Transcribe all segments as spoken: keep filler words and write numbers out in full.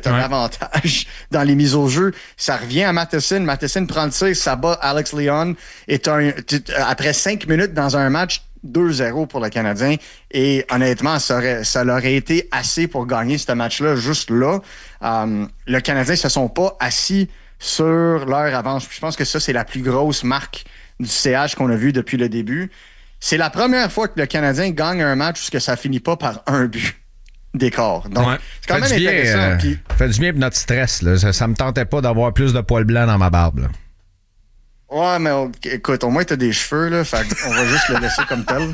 tu as ouais. l'avantage dans les mises au jeu. Ça revient à Matheson. Matheson prend le tir, ça bat Alex Leon. Et t'as un, après cinq minutes dans un match, deux zéro pour le Canadien. Et honnêtement, ça, aurait, ça leur aurait été assez pour gagner ce match-là, juste là. Um, le Canadien ne se sont pas assis sur leur avance. Je pense que ça, c'est la plus grosse marque du C H qu'on a vu depuis le début. C'est la première fois que le Canadien gagne un match où ça ne finit pas par un but d'écart. Donc, ouais. c'est quand fait même du intéressant. Bien, euh, puis... fait du bien pour notre stress. Là. Ça ne me tentait pas d'avoir plus de poils blancs dans ma barbe. Là. Ouais, mais on, écoute, au moins, tu as des cheveux. Là, fait on va juste le laisser comme tel.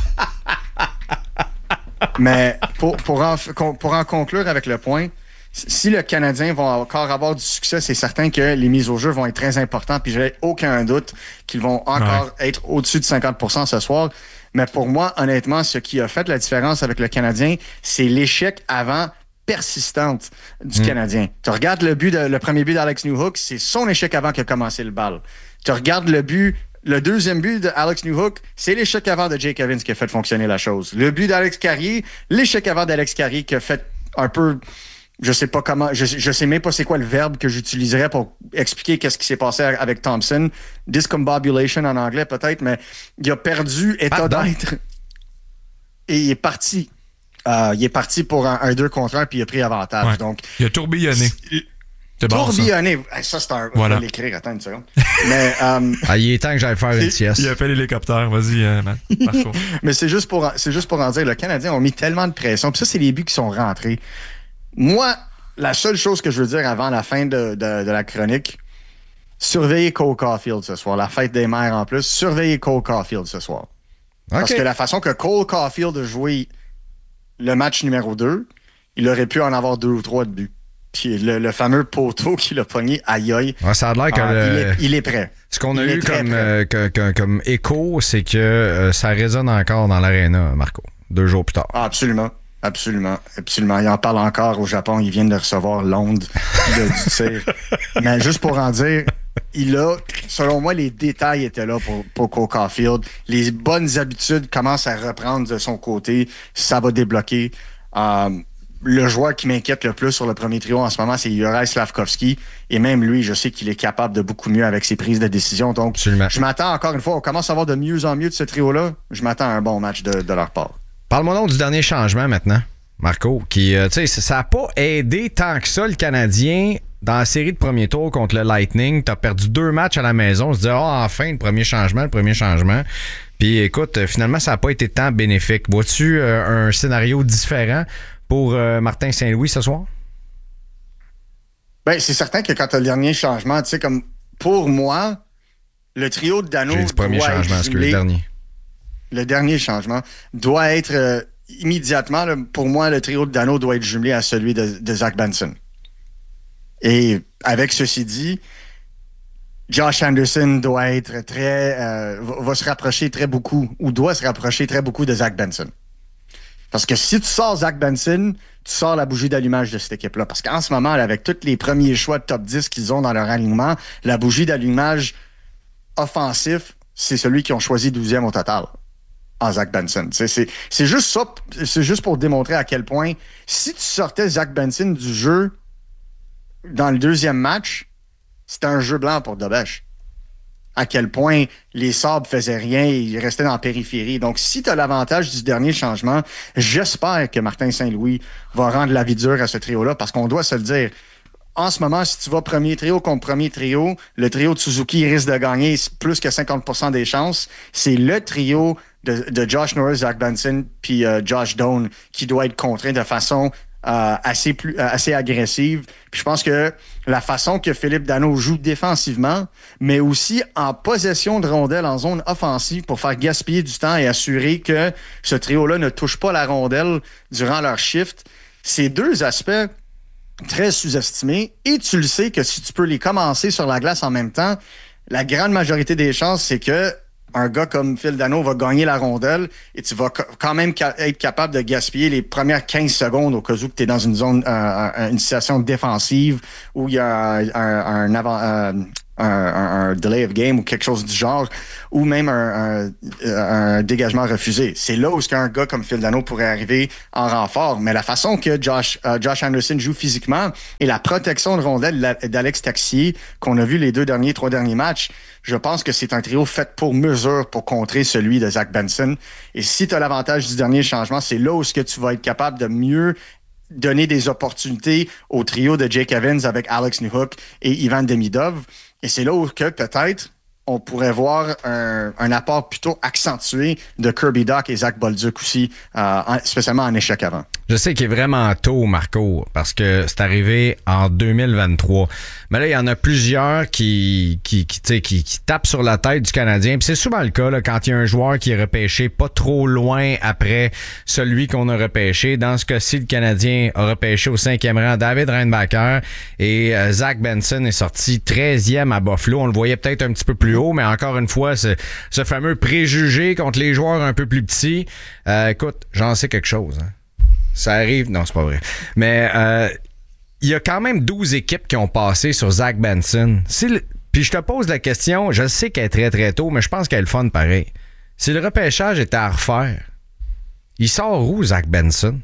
Mais pour, pour, en, pour en conclure avec le point, si le Canadien va encore avoir du succès, c'est certain que les mises au jeu vont être très importantes. Puis j'ai aucun doute qu'ils vont encore ouais. être au-dessus de cinquante pour cent ce soir. Mais pour moi, honnêtement, ce qui a fait la différence avec le Canadien, c'est l'échec avant persistante du mmh. Canadien. Tu regardes le but de, le premier but d'Alex Newhook, c'est son échec avant qu'il a commencé le bal. Tu regardes le but, le deuxième but d'Alex Newhook, c'est l'échec avant de Jake Evans qui a fait fonctionner la chose. Le but d'Alex Carrier, l'échec avant d'Alex Carrier qui a fait un peu... Je sais pas comment, je, je sais même pas c'est quoi le verbe que j'utiliserais pour expliquer qu'est-ce qui s'est passé avec Thompson. Discombobulation en anglais peut-être, mais il a perdu état ah, d'être et il est parti. Euh, il est parti pour un, un deux contre un puis il a pris avantage. Ouais. Donc, il a tourbillonné. C'est tourbillonné. Bon, ça. ça, c'est un... Voilà. On va l'écrire, attends une seconde. mais, um, ah, il est temps que j'aille faire une sieste. Il a fait l'hélicoptère. Vas-y, euh, Marco. mais c'est juste, pour, c'est juste pour en dire, le Canadien a mis tellement de pression. Puis ça, c'est les buts qui sont rentrés. Moi, la seule chose que je veux dire avant la fin de, de, de la chronique, surveillez Cole Caulfield ce soir. La fête des mères en plus. Surveillez Cole Caulfield ce soir. Okay. Parce que la façon que Cole Caulfield a joué le match numéro deux, il aurait pu en avoir deux ou trois de buts. Puis le, le fameux poteau qu'il a pogné, aïe aïe. Ouais, ça a l'air que ah, le... il, est, il est prêt. Ce qu'on a il eu comme, euh, que, que, comme écho, c'est que euh, ça résonne encore dans l'aréna, Marco, deux jours plus tard. Ah, absolument. Absolument, absolument. Il en parle encore au Japon. Ils viennent de recevoir l'onde de, du tir. Mais juste pour en dire, il a, selon moi, les détails étaient là pour, pour Cole Caulfield. Les bonnes habitudes commencent à reprendre de son côté. Ça va débloquer. Euh, le joueur qui m'inquiète le plus sur le premier trio en ce moment, c'est Juraj Slafkovský. Et même lui, je sais qu'il est capable de beaucoup mieux avec ses prises de décision. Donc, absolument. Je m'attends encore une fois, on commence à avoir de mieux en mieux de ce trio-là. Je m'attends à un bon match de, de leur part. Parle-moi donc du dernier changement maintenant, Marco, qui, euh, tu sais, ça n'a pas aidé tant que ça le Canadien dans la série de premier tour contre le Lightning. Tu as perdu deux matchs à la maison. On se dit, ah, oh, enfin, le premier changement, le premier changement. Puis écoute, finalement, ça n'a pas été tant bénéfique. Vois-tu euh, un scénario différent pour euh, Martin Saint-Louis ce soir? Ben, c'est certain que quand tu as le dernier changement, tu sais, comme pour moi, le trio de Dano. J'ai dit premier changement, est-ce que le dernier? Le dernier changement doit être euh, immédiatement, là, pour moi, le trio de Dano doit être jumelé à celui de, de Zach Benson. Et avec ceci dit, Josh Anderson doit être très, euh, va, va se rapprocher très beaucoup, ou doit se rapprocher très beaucoup de Zach Benson. Parce que si tu sors Zach Benson, tu sors la bougie d'allumage de cette équipe-là. Parce qu'en ce moment, là, avec tous les premiers choix de top dix qu'ils ont dans leur alignement, la bougie d'allumage offensif, c'est celui qu'ils ont choisi douzième au total. En Zach Benson. C'est, c'est, c'est juste ça, c'est juste pour démontrer à quel point, si tu sortais Zach Benson du jeu dans le deuxième match, c'était un jeu blanc pour Dobèche. À quel point les Sabres faisaient rien et ils restaient dans la périphérie. Donc, si tu as l'avantage du dernier changement, j'espère que Martin Saint-Louis va rendre la vie dure à ce trio-là, parce qu'on doit se le dire. En ce moment, si tu vas premier trio contre premier trio, le trio de Suzuki risque de gagner plus que cinquante pour cent des chances. C'est le trio de, de Josh Norris, Zach Benson puis euh, Josh Doan qui doit être contraint de façon euh, assez plus euh, assez agressive. Puis je pense que la façon que Philippe Danault joue défensivement, mais aussi en possession de rondelles en zone offensive pour faire gaspiller du temps et assurer que ce trio-là ne touche pas la rondelle durant leur shift, ces deux aspects très sous-estimés, et tu le sais que si tu peux les commencer sur la glace en même temps, la grande majorité des chances, c'est que un gars comme Phil Danault va gagner la rondelle et tu vas quand même ca- être capable de gaspiller les premières quinze secondes au cas où tu es dans une zone, euh, une situation défensive où il y a un, un, un, avant, euh, un, un, un delay of game ou quelque chose du genre, ou même un, un, un dégagement refusé. C'est là où un gars comme Phil Danault pourrait arriver en renfort. Mais la façon que Josh, uh, Josh Anderson joue physiquement et la protection de rondelle d'Alex Texier qu'on a vu les deux derniers, trois derniers matchs, je pense que c'est un trio fait pour mesure pour contrer celui de Zach Benson. Et si tu as l'avantage du dernier changement, c'est là où ce que tu vas être capable de mieux donner des opportunités au trio de Jake Evans avec Alex Newhook et Ivan Demidov. Et c'est là où que peut-être on pourrait voir un, un apport plutôt accentué de Kirby Dach et Zach Bolduc aussi, euh, en, spécialement en échec avant. Je sais qu'il est vraiment tôt, Marco, parce que c'est arrivé en deux mille vingt-trois. Mais là, il y en a plusieurs qui qui qui, qui, qui tapent sur la tête du Canadien. Puis c'est souvent le cas là, quand il y a un joueur qui est repêché pas trop loin après celui qu'on a repêché. Dans ce cas-ci, le Canadien a repêché au cinquième rang David Reinbacher et euh, Zach Benson est sorti treizième à Buffalo. On le voyait peut-être un petit peu plus haut, mais encore une fois, ce, ce fameux préjugé contre les joueurs un peu plus petits. Euh, écoute, j'en sais quelque chose, hein. Ça arrive. Non, c'est pas vrai. Mais euh, il y a quand même douze équipes qui ont passé sur Zach Benson. Si le... Puis je te pose la question, je sais qu'elle est très très tôt, mais je pense qu'elle est le fun pareil. Si le repêchage était à refaire, il sort où Zach Benson?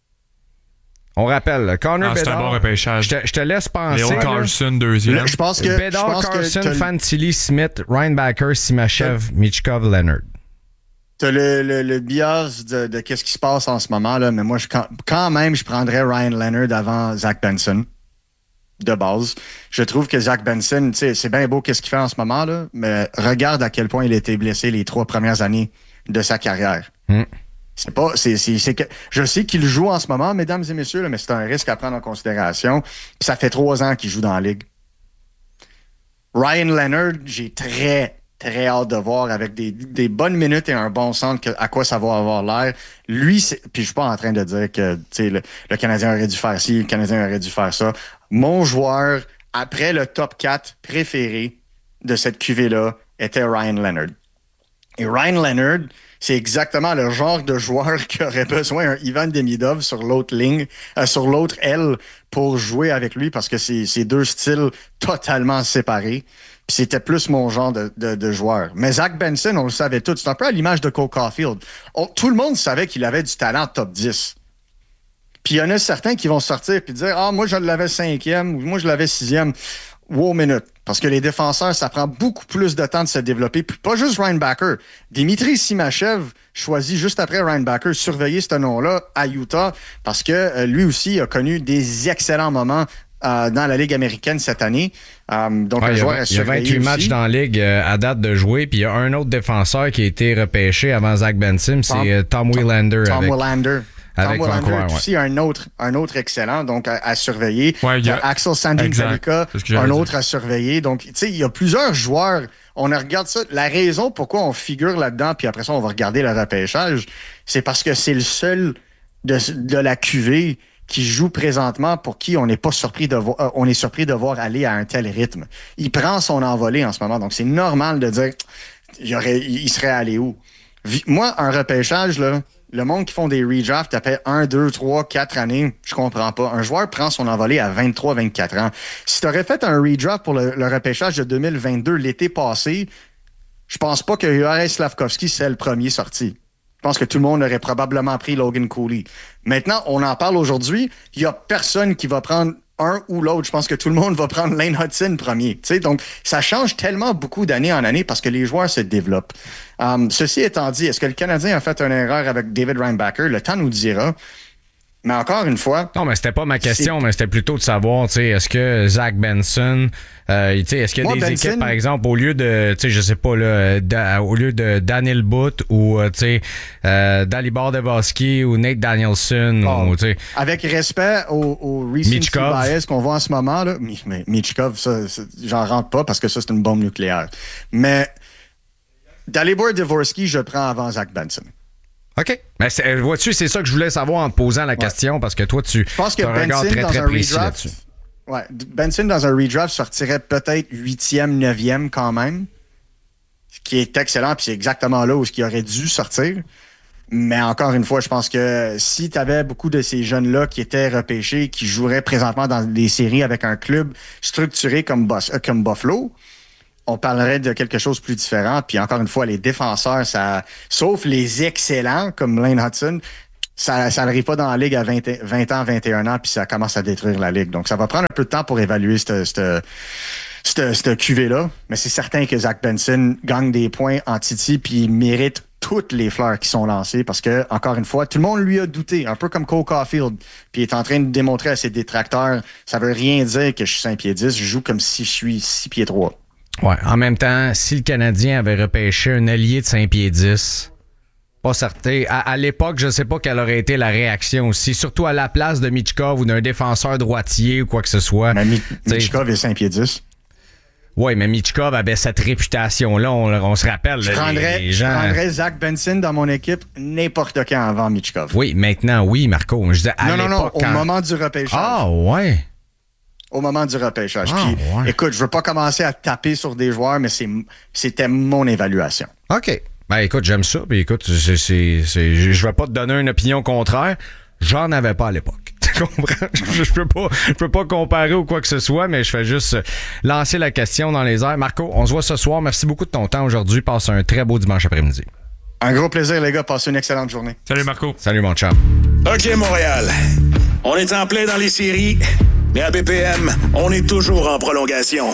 On rappelle, là, Connor ah, c'est Bedard. un bon repêchage. Je te, je te laisse penser. Léo Carlson, deuxième. Là, je pense que. Bedard, je pense Carlson, que Fantilli, Smith, Reinbacher, Simachev, Michkov, Leonard. T'as le, le, le bias de, de qu'est-ce qui se passe en ce moment, là, mais moi, je, quand, quand même, je prendrais Ryan Leonard avant Zach Benson, de base. Je trouve que Zach Benson, tu sais, c'est bien beau qu'est-ce qu'il fait en ce moment, là, mais regarde à quel point il a été blessé les trois premières années de sa carrière. Mm. C'est pas, c'est, c'est, c'est que, je sais qu'il joue en ce moment, mesdames et messieurs, là, mais c'est un risque à prendre en considération. Puis ça fait trois ans qu'il joue dans la ligue. Ryan Leonard, j'ai très, très hâte de voir avec des, des bonnes minutes et un bon centre que, à quoi ça va avoir l'air. Lui, c'est, puis je suis pas en train de dire que le, le Canadien aurait dû faire ci, le Canadien aurait dû faire ça. Mon joueur, après le top quatre préféré de cette cuvée-là, était Ryan Leonard. Et Ryan Leonard, c'est exactement le genre de joueur qui aurait besoin d'un Ivan Demidov sur l'autre ligne, euh, sur l'autre aile pour jouer avec lui parce que c'est, c'est deux styles totalement séparés. Puis c'était plus mon genre de, de, de joueur. Mais Zach Benson, on le savait tous. C'est un peu à l'image de Cole Caulfield. On, tout le monde savait qu'il avait du talent top dix. Puis il y en a certains qui vont sortir et dire « Ah, moi, je l'avais cinquième ou moi, je l'avais sixième. » Wow, minute. Parce que les défenseurs, ça prend beaucoup plus de temps de se développer. Puis pas juste Reinbacher. Dimitri Simachev, choisi juste après Reinbacher, surveiller ce nom-là à Utah parce que euh, lui aussi a connu des excellents moments Euh, dans la Ligue américaine cette année. Euh, donc, ouais, un il, y joueur a, à il y a vingt-huit aussi. matchs dans la Ligue euh, à date de jouer, puis il y a un autre défenseur qui a été repêché avant Zach Benson, c'est Tom, euh, Tom Willander. Tom avec, Willander. Avec Tom Willander Vancouver, est aussi ouais. un autre, un autre excellent, donc à, à surveiller. Ouais, a... Axel Sandin-Pellikka, un autre dire. à surveiller. Donc, tu sais, il y a plusieurs joueurs. On regarde ça. La raison pourquoi on figure là-dedans, puis après ça, on va regarder le repêchage, c'est parce que c'est le seul de, de la cuvée qui joue présentement pour qui on n'est pas surpris de voir, euh, on est surpris de voir aller à un tel rythme. Il prend son envolée en ce moment, donc c'est normal de dire il, aurait, il serait allé où? Moi, un repêchage, là, le monde qui font des redrafts après un, deux, trois, quatre années, je comprends pas. Un joueur prend son envolée à vingt-trois, vingt-quatre ans. Si tu aurais fait un redraft pour le, le repêchage de deux mille vingt-deux l'été passé, je pense pas que Juraj Slafkovský c'est le premier sorti. Je pense que tout le monde aurait probablement pris Logan Cooley. Maintenant, on en parle aujourd'hui. Il y a personne qui va prendre un ou l'autre. Je pense que tout le monde va prendre Lane Hudson premier. Tu sais, donc, ça change tellement beaucoup d'année en année parce que les joueurs se développent. Um, ceci étant dit, est-ce que le Canadien a fait une erreur avec David Reinbacher? Le temps nous le dira. Mais encore une fois... Non, mais c'était pas ma question, c'est... mais c'était plutôt de savoir, tu sais, est-ce que Zach Benson, euh, tu sais, est-ce qu'il y a Moi, des Benson... équipes, par exemple, au lieu de, tu sais, je sais pas, là, da, au lieu de Daniel Butt ou, tu sais, euh, Dalibor Devoski ou Nate Danielson, oh, ou, tu sais... Avec respect au, au recency bias qu'on voit en ce moment, là, mais Michkov, ça, ça, j'en rentre pas parce que ça, c'est une bombe nucléaire. Mais Dalibor Devoski, je prends avant Zach Benson. OK. Mais c'est, vois-tu, c'est ça que je voulais savoir en te posant la ouais. question, parce que toi, tu je pense que as un regard très, très précis redraft, là-dessus. Ouais, Benson, dans un redraft, sortirait peut-être huitième, neuvième quand même, ce qui est excellent, puis c'est exactement là où il aurait dû sortir. Mais encore une fois, je pense que si tu avais beaucoup de ces jeunes-là qui étaient repêchés, qui joueraient présentement dans des séries avec un club structuré comme, Bus- euh, comme Buffalo, on parlerait de quelque chose de plus différent. Puis encore une fois, les défenseurs, ça, sauf les excellents comme Lane Hudson, ça ça n'arrive pas dans la ligue à vingt, vingt ans, vingt et un ans, puis ça commence à détruire la ligue. Donc, ça va prendre un peu de temps pour évaluer cette, cette, cette, cette cuvée-là. Mais c'est certain que Zach Benson gagne des points en Titi, puis il mérite toutes les fleurs qui sont lancées parce que, encore une fois, tout le monde lui a douté, un peu comme Cole Caulfield, puis il est en train de démontrer à ses détracteurs, ça veut rien dire que je suis cinq pieds dix, je joue comme si je suis six pieds trois. Ouais, en même temps, si le Canadien avait repêché un allié de cinq pieds dix, pas certain. À, à l'époque, je sais pas quelle aurait été la réaction aussi, surtout à la place de Michkov ou d'un défenseur droitier ou quoi que ce soit. Mais Mi- Michkov est cinq pieds dix. Oui, mais Michkov avait cette réputation-là, on, on se rappelle. Je là, prendrais, les, les gens... je prendrais Zach Benson dans mon équipe n'importe quand avant Michkov. Oui, maintenant, oui, Marco. Je disais à non, non, non, l'époque, au quand... moment du repêchage. Ah, ouais. Au moment du repêchage. Ah, Puis, ouais. écoute, je veux pas commencer à taper sur des joueurs, mais c'est, c'était mon évaluation. OK. Ben, écoute, j'aime ça. Puis, écoute, c'est, c'est, c'est, je vais pas te donner une opinion contraire. J'en avais pas à l'époque. Tu comprends? Je, je peux pas, je peux pas comparer ou quoi que ce soit, mais je fais juste lancer la question dans les airs. Marco, on se voit ce soir. Merci beaucoup de ton temps aujourd'hui. Passe un très beau dimanche après-midi. Un gros plaisir, les gars. Passez une excellente journée. Salut, Marco. Salut, mon chum. OK, Montréal. On est en plein dans les séries, mais à B P M, on est toujours en prolongation.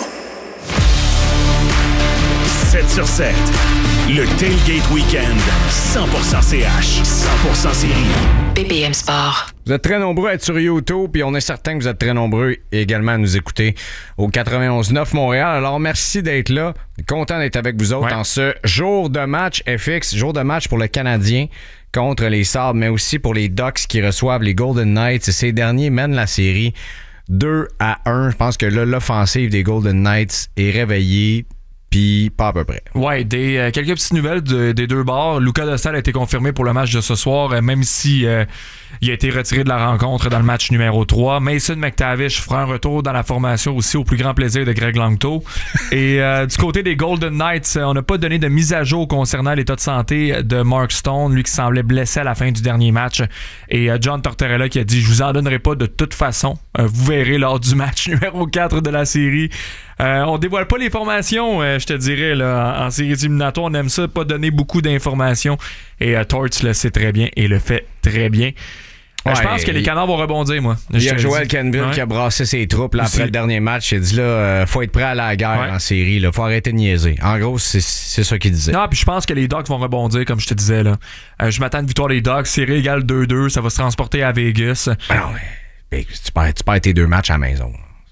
sept sur sept. Le Tailgate Weekend. cent pour cent C H. cent pour cent série. B P M Sport. Vous êtes très nombreux à être sur YouTube, puis on est certain que vous êtes très nombreux également à nous écouter au quatre-vingt-onze neuf Montréal. Alors, merci d'être là. Content d'être avec vous autres Ouais. en ce jour de match F X, jour de match pour le Canadien contre les Sabres, mais aussi pour les Ducks qui reçoivent les Golden Knights. Et ces derniers mènent la série deux à un. Je pense que là, l'offensive des Golden Knights est réveillée, puis pas à peu près. Ouais, des, euh, quelques petites nouvelles de- des deux bords. Luca Dostal a été confirmé pour le match de ce soir, euh, même si euh, il a été retiré de la rencontre dans le match numéro trois. Mason McTavish fera un retour dans la formation aussi au plus grand plaisir de Greg Langto. Et euh, du côté des Golden Knights, on n'a pas donné de mise à jour concernant l'état de santé de Mark Stone, lui qui semblait blessé à la fin du dernier match. Et euh, John Tortorella qui a dit « Je vous en donnerai pas de toute façon. Euh, vous verrez lors du match numéro quatre de la série. » Euh, on dévoile pas les formations, euh, je te dirais, là, en, en séries éliminatoires. On aime ça, pas donner beaucoup d'informations. Et euh, Torts le sait très bien et le fait très bien. Euh, je Ouais, pense que les il- Canards vont rebondir, moi. Il y Je a te le Joel dis. Campbell Ouais. qui a brassé ses troupes là, après Aussi. le dernier match. Il a dit là, euh, faut être prêt à la guerre Ouais. en série. Là. Faut arrêter de niaiser. En gros, c'est, c'est ça qu'il disait. Non, puis je pense que les Ducks vont rebondir, comme je te disais. Là. Euh, je m'attends à une victoire des Ducks. Série égale deux deux. Ça va se transporter à Vegas. Ah non, mais, ben, tu, perds, tu perds tes deux matchs à la maison.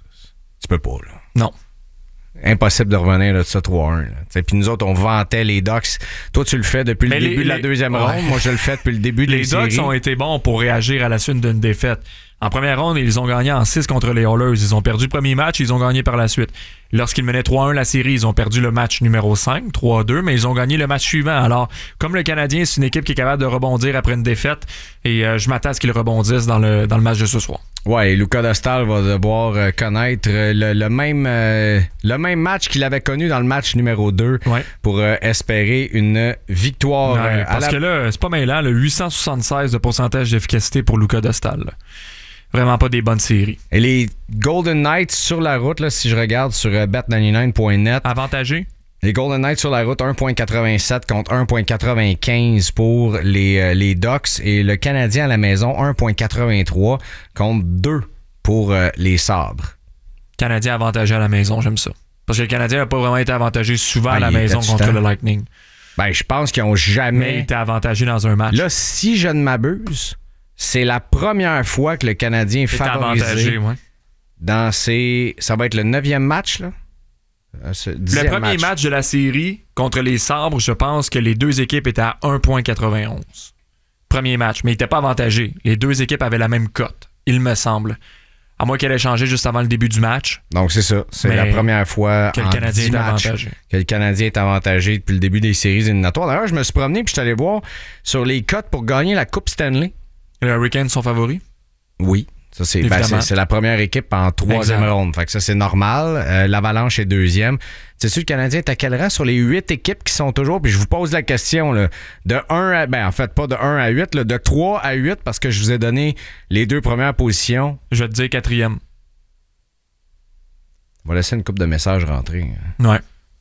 Tu peux pas, là. Non. Impossible de revenir là, de ça trois un. Puis nous autres, on vantait les Ducks. Toi, tu le fais depuis Mais le les- début de la les- deuxième Ouais. ronde. Moi, je le fais depuis le début de Les les Ducks séries. ont été bons pour réagir à la suite d'une défaite. En première ronde, ils ont gagné en six contre les Oilers. Ils ont perdu le premier match, ils ont gagné par la suite. Lorsqu'ils menaient trois un la série, ils ont perdu le match numéro cinq, trois deux, mais ils ont gagné le match suivant. Alors, comme le Canadien, c'est une équipe qui est capable de rebondir après une défaite, et euh, je m'attends à ce qu'ils rebondissent dans le, dans le match de ce soir. Ouais, et Luca Dostal va devoir euh, connaître euh, le, le même euh, le même match qu'il avait connu dans le match numéro deux Ouais. pour euh, espérer une victoire. Ouais, euh, à parce la- que là, c'est pas mêlant, le huit cent soixante-seize de pourcentage d'efficacité pour Luca Dostal. là. Vraiment pas des bonnes séries. Et les Golden Knights sur la route, là, si je regarde sur euh, bet quatre-vingt-dix-neuf point net, Avantagé? les Golden Knights sur la route, un virgule quatre-vingt-sept contre un virgule quatre-vingt-quinze pour les, euh, les Ducks. Et le Canadien à la maison, un virgule quatre-vingt-trois contre deux pour euh, les Sabres. Canadien avantagé à la maison, j'aime ça. Parce que le Canadien n'a pas vraiment été avantagé souvent Ah, à la il maison était contre temps. le Lightning. Ben, je pense qu'ils ont Mais il jamais... était avantagé dans un match. Là, si je ne m'abuse, c'est la première fois que le Canadien est il était favorisé avantagé, ouais. dans ses... Ça va être le neuvième match, là? Euh, ce Le dixième premier match. de la série contre les Sabres, je pense que les deux équipes étaient à un virgule quatre-vingt-onze. Premier match, mais il n'était pas avantagé. Les deux équipes avaient la même cote, il me semble. À moins qu'elle ait changé juste avant le début du match, Donc, c'est ça. C'est Mais la première fois que le en Canadien dix est matchs avantagé. que le Canadien est avantagé depuis le début des séries éliminatoires. D'ailleurs, je me suis promené puis je suis allé voir sur les cotes pour gagner la Coupe Stanley. Les Hurricanes sont favoris. Oui. Ça, c'est, ben, Évidemment. c'est, c'est la première équipe en troisième Exact. ronde. Fait que ça, c'est normal. Euh, L'Avalanche est deuxième. Tu sais, le Canadien est à quel rang sur les huit équipes qui sont toujours? Puis je vous pose la question, là, de un à... Ben, en fait, pas de un à huit, là, de trois à huit, parce que je vous ai donné les deux premières positions. Je vais te dire quatrième. On va laisser une couple de messages rentrer. Ouais.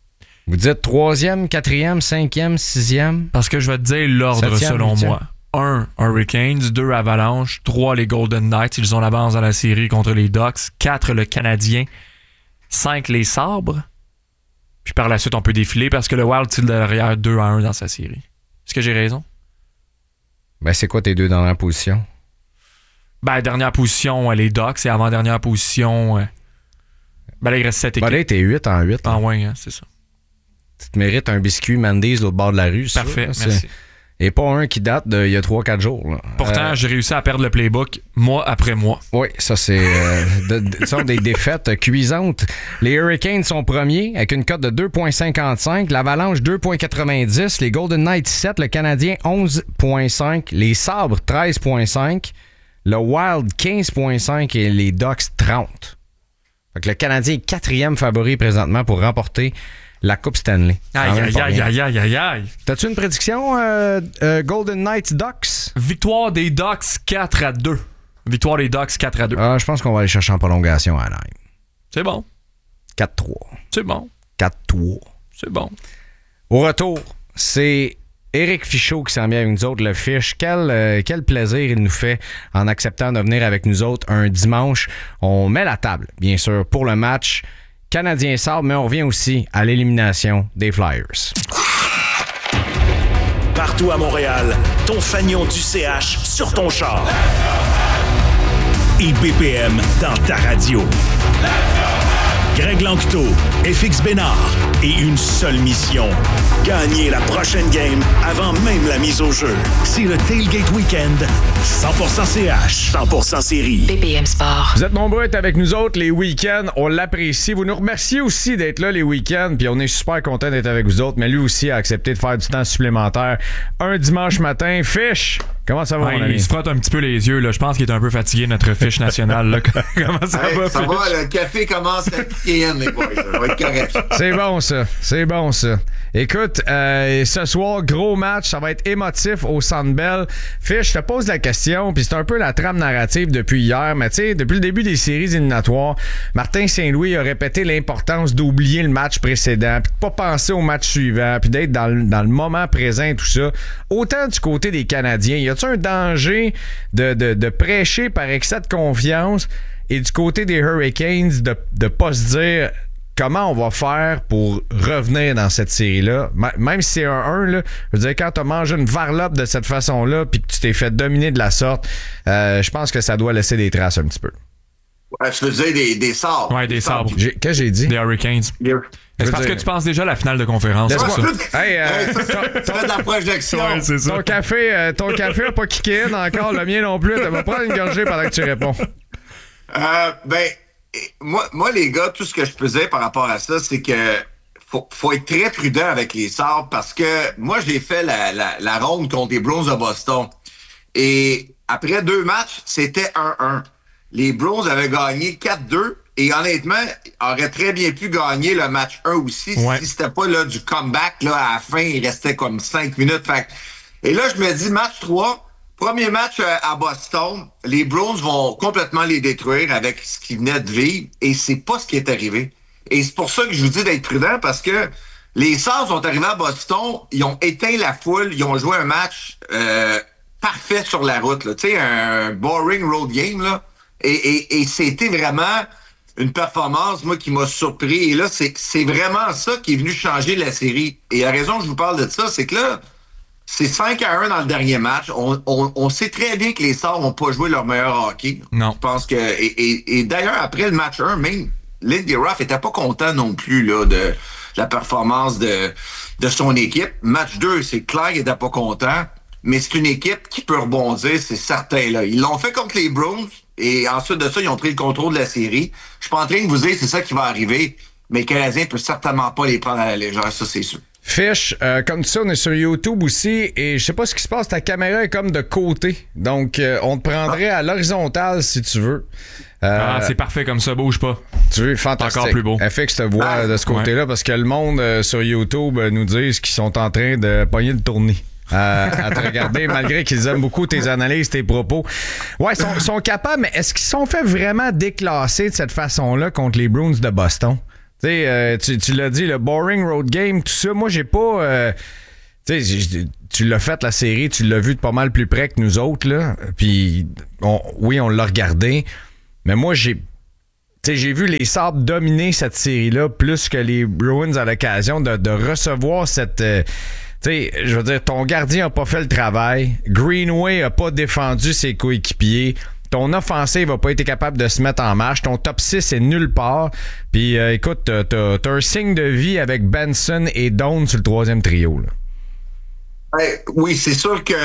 Vous dites troisième, quatrième, cinquième, sixième? Parce que je vais te dire l'ordre Septième, selon huitième. moi. un Hurricanes, deux Avalanche, trois les Golden Knights, ils ont l'avance dans la série contre les Ducks, quatre le Canadien, cinq les Sabres. Puis par la suite, on peut défiler parce que le Wild tire derrière deux à un dans sa série. Est-ce que j'ai raison? Ben, c'est quoi tes deux dernières positions? Ben, dernière position, les Ducks, et avant-dernière position, euh, ben là, il reste sept équipes. Ben là, t'es huit en huit. Ah ouais, hein, c'est ça. Tu te mérites un biscuit Mandy's de l'autre bord de la rue. Parfait, ça, merci. Et pas un qui date d'il y a trois quatre jours. Là. Pourtant, Euh, j'ai réussi à perdre le playbook mois après mois. Oui, ça, c'est euh, de, de, ce sont des défaites cuisantes. Les Hurricanes sont premiers avec une cote de deux virgule cinquante-cinq. L'Avalanche, deux virgule quatre-vingt-dix. Les Golden Knights, sept. Le Canadien, onze virgule cinq. Les Sabres, treize virgule cinq. Le Wild, quinze virgule cinq. Et les Ducks, trente. Fait que le Canadien est quatrième favori présentement pour remporter la Coupe Stanley. Aïe, aïe, aïe, aïe, aïe, aïe, aïe. T'as-tu une prédiction, euh, euh, Golden Knights Ducks? Victoire des Ducks quatre à deux. Victoire des Ducks quatre à deux. Ah, je pense qu'on va aller chercher en prolongation à Anaheim. C'est bon. quatre trois. C'est bon. quatre trois. C'est bon. Au retour, c'est Éric Fichaud qui s'en vient avec nous autres, le Fish. Quel, euh, quel plaisir il nous fait en acceptant de venir avec nous autres un dimanche. On met la table, bien sûr, pour le match Canadien-Sabres, mais on revient aussi à l'élimination des Flyers. Partout à Montréal, ton fanion du C H sur ton char. I B P M dans ta radio. Greg Lanctot, F X Bénard et une seule mission. Gagner la prochaine game avant même la mise au jeu. C'est le Tailgate Weekend. cent pour cent C H, cent pour cent série. B P M Sport. Vous êtes nombreux à être avec nous autres les week-ends. On l'apprécie. Vous nous remerciez aussi d'être là les week-ends. Puis on est super content d'être avec vous autres. Mais lui aussi a accepté de faire du temps supplémentaire un dimanche matin. Fish, comment ça va, Ouais, mon ami? il se frotte un petit peu les yeux. Là. Je pense qu'il est un peu fatigué, notre fiche nationale. Là. Comment ça Hey, va, ça Fish? va, le café commence à piquer, les boys. Ça va être correct. C'est bon, ça. C'est bon, ça. Écoute, euh, ce soir, gros match. Ça va être émotif au Centre Bell. Fish, je te pose la question, puis c'est un peu la trame narrative depuis hier, mais tu sais, depuis le début des séries éliminatoires, Martin Saint-Louis a répété l'importance d'oublier le match précédent, puis de pas penser au match suivant, puis d'être dans le, dans le moment présent et tout ça. Autant du côté des Canadiens, y a-t-il un danger de, de, de prêcher par excès de confiance, et du côté des Hurricanes, de ne pas se dire comment on va faire pour revenir dans cette série-là? M- même si c'est un un, là, je veux dire, quand tu as mangé une varlope de cette façon-là puis que tu t'es fait dominer de la sorte, euh, je pense que ça doit laisser des traces un petit peu. Ouais, je faisais des, des sabres. Ouais, des sabres. J'ai, qu'est-ce que j'ai dit? Des Hurricanes. Yeah. C'est parce dire- que tu penses déjà à la finale de conférence. Laisse-moi- c'est ça. Hey, euh, Hey, ça, ça fait de la projection. Ouais, c'est ça. ton café, euh, ton café a pas kické in encore, le mien non plus. Tu vas prendre une gorgée pendant que tu réponds. Euh, ben, moi, moi, les gars, tout ce que je faisais par rapport à ça, c'est que faut, faut être très prudent avec les sabres parce que moi, j'ai fait la, la, la ronde contre les Bruins de Boston. Et après deux matchs, c'était un un. Les Bruins avaient gagné quatre deux. Et honnêtement, auraient très bien pu gagner le match un aussi Ouais. si c'était pas là du comeback. Là, à la fin, il restait comme cinq minutes. Fait que- et là, je me dis, match trois, premier match euh, à Boston, les Bruins vont complètement les détruire avec ce qu'ils venaient de vivre. Et c'est pas ce qui est arrivé. Et c'est pour ça que je vous dis d'être prudent parce que les Sabres sont arrivés à Boston, ils ont éteint la foule, ils ont joué un match euh, parfait sur la route. Tu sais, un boring road game. Là. Et, et, et c'était vraiment une performance, moi, qui m'a surpris. Et là, c'est, c'est vraiment ça qui est venu changer la série. Et la raison que je vous parle de ça, c'est que là, c'est cinq à un dans le dernier match. On, on, on sait très bien que les Sabres n'ont pas joué leur meilleur hockey. Non. Je pense que... Et, et, et d'ailleurs, après le match un, même Lindy Ruff était pas content non plus là, de la performance de, de son équipe. Match deux, c'est clair qu'il était pas content. Mais c'est une équipe qui peut rebondir, c'est certain. Là. Ils l'ont fait contre les Bruins. Et ensuite de ça, ils ont pris le contrôle de la série. Je suis pas en train de vous dire que c'est ça qui va arriver, mais le Canadien peut certainement pas les prendre à la légère, ça c'est sûr. Fish, euh, comme ça, on est sur YouTube aussi et je sais pas ce qui se passe, ta caméra est comme de côté. Donc, euh, on te prendrait à l'horizontale si tu veux. Euh, Ah, c'est parfait comme ça, bouge pas. Tu veux, fantastique. Encore plus beau. Elle fait que je te vois Ah, de ce côté-là parce que le monde euh, sur YouTube euh, nous disent qu'ils sont en train de pogner le tournis. Euh, à te regarder, malgré qu'ils aiment beaucoup tes analyses, tes propos. Ouais, ils sont, sont capables, mais est-ce qu'ils se sont fait vraiment déclasser de cette façon-là contre les Bruins de Boston? sais, euh, tu, tu l'as dit, le boring road game, tout ça, moi, j'ai pas... Euh, tu sais, tu l'as fait, la série, tu l'as vu de pas mal plus près que nous autres, là. Puis, on, oui, on l'a regardé, mais moi, j'ai... T'sais, j'ai vu les Sabres dominer cette série-là plus que les Bruins à l'occasion de, de recevoir cette... Euh, t'sais, je veux dire, ton gardien a pas fait le travail. Greenway a pas défendu ses coéquipiers. Ton offensive a pas été capable de se mettre en marche. Ton top six est nulle part. Puis, euh, écoute, t'as, t'as, t'as un signe de vie avec Benson et Doan sur le troisième trio, là. Ben, oui, c'est sûr que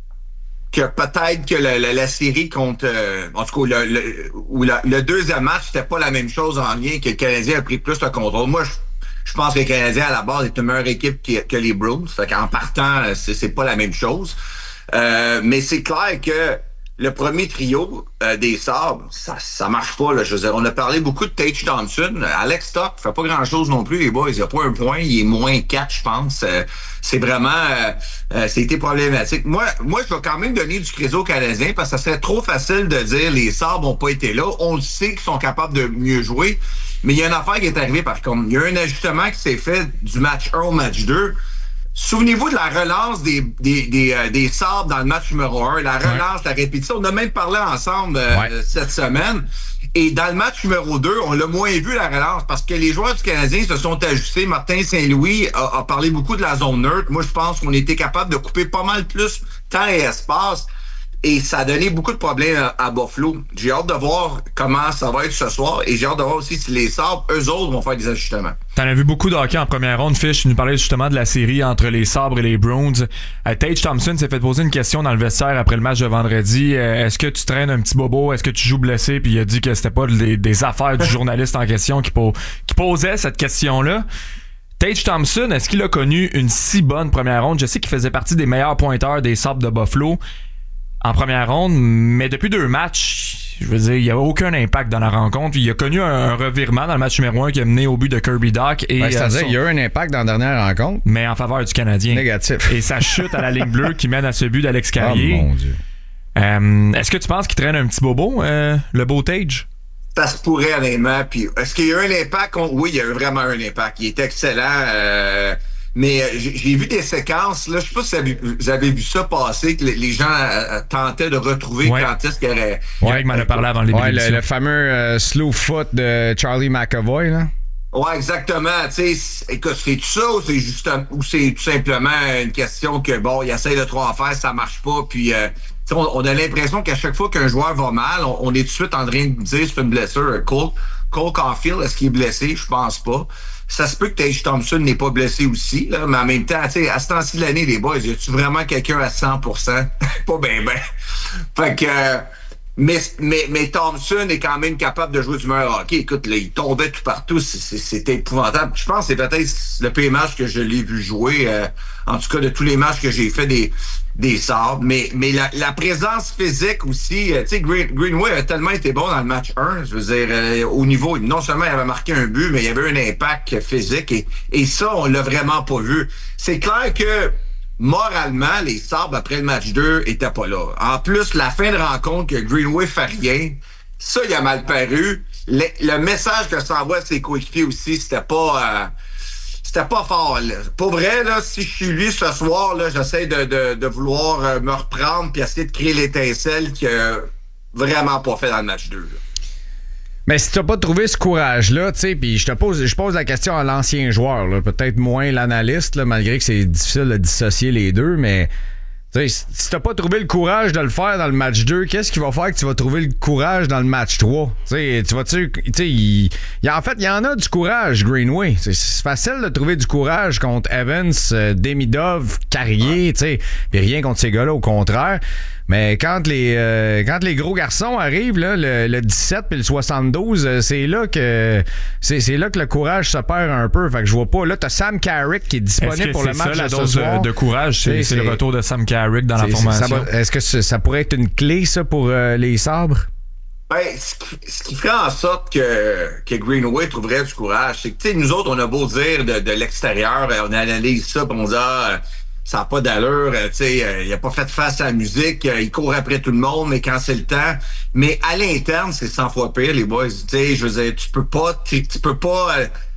que peut-être que la, la, la série contre... Euh, en tout cas, le, le, ou la, le deuxième match, c'était pas la même chose en lien, que le Canadien a pris plus de contrôle. Moi, je, je pense que le Canadien, à la base, est une meilleure équipe que, que les Bruins. Fait qu'en partant, c'est, c'est pas la même chose. Euh, mais c'est clair que le premier trio euh, des Sabres, ça ça marche pas. Là. Je veux dire, on a parlé beaucoup de Tage Thompson. Alex Stock fait pas grand-chose non plus, les boys. Il a pas un point, il est moins quatre, je pense. Euh, c'est vraiment... Euh, euh, c'était problématique. Moi, moi, je vais quand même donner du crédit aux Canadiens parce que ça serait trop facile de dire les Sabres ont pas été là. On le sait qu'ils sont capables de mieux jouer. Mais il y a une affaire qui est arrivée, par contre. Il y a un ajustement qui s'est fait du match un au match deux. Souvenez-vous de la relance des des des, euh, des Sabres dans le match numéro un, la relance, ouais. La répétition. On a même parlé ensemble euh, ouais. cette semaine. Et dans le match numéro deux, on l'a moins vu la relance parce que les joueurs du Canadien se sont ajustés. Martin Saint-Louis a, a parlé beaucoup de la zone neutre. Moi, je pense qu'on était capable de couper pas mal plus temps et espace. Et ça a donné beaucoup de problèmes à, à Buffalo. J'ai hâte de voir comment ça va être ce soir. Et j'ai hâte de voir aussi si les Sabres, eux autres, vont faire des ajustements. T'en as vu beaucoup de hockey en première ronde, Fish. Tu nous parlais justement de la série entre les Sabres et les Bruins. Euh, Tage Thompson s'est fait poser une question dans le vestiaire après le match de vendredi. Euh, est-ce que tu traînes un petit bobo? Est-ce que tu joues blessé? Puis il a dit que c'était pas des, des affaires du journaliste en question qui, po- qui posait cette question-là. Tage Thompson, est-ce qu'il a connu une si bonne première ronde? Je sais qu'il faisait partie des meilleurs pointeurs des Sabres de Buffalo en première ronde, mais depuis deux matchs, je veux dire, il n'y a aucun impact dans la rencontre. Il a connu un, un revirement dans le match numéro un qui a mené au but de Kirby Dach. Et, ben, c'est-à-dire, euh, son... il y a eu un impact dans la dernière rencontre. Mais en faveur du Canadien. Négatif. Et ça chute à la ligne bleue qui mène à ce but d'Alex Carrier. Oh mon Dieu. Euh, est-ce que tu penses qu'il traîne un petit bobo, euh, le beau Tage? Ça se pourrait, honnêtement. Puis, est-ce qu'il y a eu un impact? Oui, il y a eu vraiment un impact. Il est excellent. Euh... Mais euh, j'ai, j'ai vu des séquences, là, je sais pas si vous avez vu ça passer, que les gens euh, tentaient de retrouver ouais. quand est-ce qu'il y aurait... Ouais, il m'en a parlé avant le début. Ouais, le, le fameux euh, slow foot de Charlie McAvoy, là. Ouais, exactement. Tu sais, écoute, c'est tout ça ou c'est juste ou c'est tout simplement une question que, bon, il essaie de trop en faire, ça marche pas, puis... Euh, On, on a l'impression qu'à chaque fois qu'un joueur va mal, on, on est tout de suite en train de dire c'est une blessure. Cole, Cole Caulfield, est-ce qu'il est blessé? Je pense pas. Ça se peut que Tage Thompson n'est pas blessé aussi, là, mais en même temps, tu sais, à ce temps-ci de l'année, les boys, y a-tu vraiment quelqu'un à cent pour cent? Pas ben ben. Fait que... Euh, mais, mais, mais Thompson est quand même capable de jouer du meilleur hockey. Écoute, là, il tombait tout partout. C'est, c'est, c'était épouvantable. Je pense que c'est peut-être le pire match que je l'ai vu jouer. Euh, en tout cas, de tous les matchs que j'ai fait des, des Sabres. Mais, mais la, la présence physique aussi. Euh, tu sais, Green, Greenway a tellement été bon dans le match un. Je veux dire, euh, au niveau, non seulement il avait marqué un but, mais il y avait un impact physique. Et, et ça, on l'a vraiment pas vu. C'est clair que moralement, les Sabres, après le match deux, étaient pas là. En plus, la fin de rencontre, que Greenway fait rien, ça, il a mal paru. Le, le message que ça envoie à ses coéquipiers aussi, c'était pas... Euh, c'était pas fort, là. Pour vrai, là, si je suis lui ce soir, là, j'essaie de, de, de vouloir euh, me reprendre puis essayer de créer l'étincelle qu'il a vraiment pas fait dans le match deux, là. Mais si t'as pas trouvé ce courage-là, tu sais, puis je te pose, je pose la question à l'ancien joueur, là, peut-être moins l'analyste, là, malgré que c'est difficile de dissocier les deux, mais tu sais, si t'as pas trouvé le courage de le faire dans le match deux, qu'est-ce qui va faire que tu vas trouver le courage dans le match trois? Tu sais, tu vas-tu, tu sais, il, il, en fait, il y en a du courage, Greenway. C'est, c'est facile de trouver du courage contre Evans, euh, Demidov, Carrier, tu sais, puis rien contre ces gars-là, au contraire. Mais quand les euh, quand les gros garçons arrivent, là, le, le dix-sept puis le soixante-douze, euh, c'est là que c'est, c'est là que le courage se perd un peu. Fait que je vois pas. Là, t'as Sam Carrick qui est disponible est-ce que pour c'est le match ça, la de dose ce soir. De, de courage, c'est, c'est, c'est le retour de Sam Carrick dans la formation. Ça va, est-ce que ça, ça pourrait être une clé, ça, pour euh, les Sabres? Ben, ce qui, ce qui ferait en sorte que, que Greenway trouverait du courage, c'est que, tu sais, nous autres, on a beau dire de, de l'extérieur, on analyse ça, puis on dit, ah, ça n'a pas d'allure, tu sais, euh, il a pas fait face à la musique, euh, il court après tout le monde, mais quand c'est le temps. Mais à l'interne, c'est cent fois pire, les boys. Tu sais, je veux dire, tu peux pas, tu, tu peux pas, euh,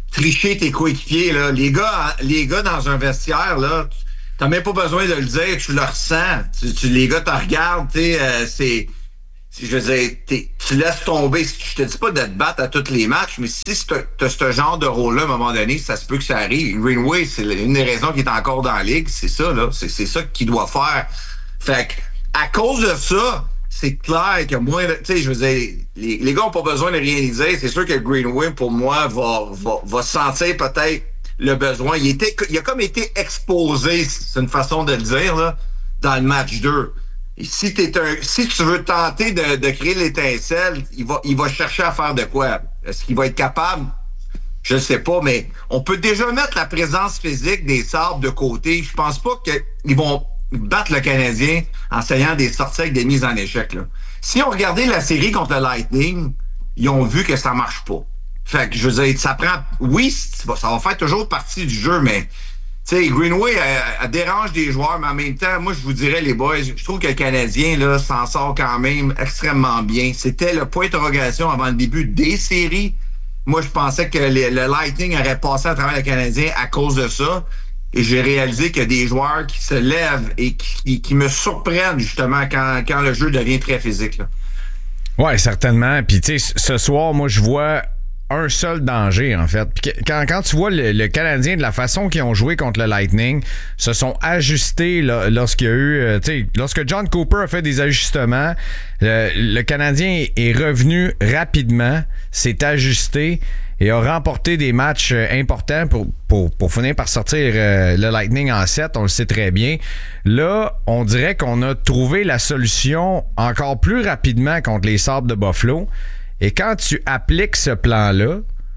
tricher tes coéquipiers. Là. Les gars, les gars dans un vestiaire, là, t'as même pas besoin de le dire, tu le ressens. Tu, tu, les gars te regardent, tu sais, euh, c'est... Je veux dire, tu laisses tomber. Je te dis pas de te battre à tous les matchs, mais si tu as ce genre de rôle-là, à un moment donné, ça se peut que ça arrive. Greenway, c'est une des raisons qu'il est encore dans la ligue. C'est ça, là. C'est ça qu'il doit faire. Fait que, à cause de ça, c'est clair que moi, tu sais, je veux dire, les, les gars ont pas besoin de rien dire. C'est sûr que Greenway, pour moi, va, va, va sentir peut-être le besoin. Il était, il a comme été exposé, c'est une façon de le dire, là, dans le match deux. Et si, t'es un, si tu veux tenter de, de créer l'étincelle, il va, il va chercher à faire de quoi? Est-ce qu'il va être capable? Je ne sais pas, mais on peut déjà mettre la présence physique des Sabres de côté. Je pense pas qu'ils vont battre le Canadien en essayant des sorties avec des mises en échec. Là. Si on regardait la série contre le Lightning, ils ont vu que ça marche pas. Fait que, je veux dire, ça prend... Oui, ça va faire toujours partie du jeu, mais... Tu sais, Greenway, elle, elle dérange des joueurs, mais en même temps, moi, je vous dirais, les boys, je trouve que le Canadien, là, s'en sort quand même extrêmement bien. C'était le point d'interrogation avant le début des séries. Moi, je pensais que les, le Lightning aurait passé à travers le Canadien à cause de ça. Et j'ai réalisé qu'il y a des joueurs qui se lèvent et qui, qui me surprennent, justement, quand, quand le jeu devient très physique, là. Ouais, certainement. Puis, tu sais, ce soir, moi, je vois... un seul danger, en fait. Puis quand, quand tu vois le, le Canadien, de la façon qu'ils ont joué contre le Lightning, se sont ajustés là, lorsqu'il y a eu... Euh, tu sais, lorsque John Cooper a fait des ajustements, le, le Canadien est revenu rapidement, s'est ajusté et a remporté des matchs importants pour, pour, pour finir par sortir euh, le Lightning en sept, on le sait très bien. Là, on dirait qu'on a trouvé la solution encore plus rapidement contre les Sabres de Buffalo. Et quand tu appliques ce plan-là,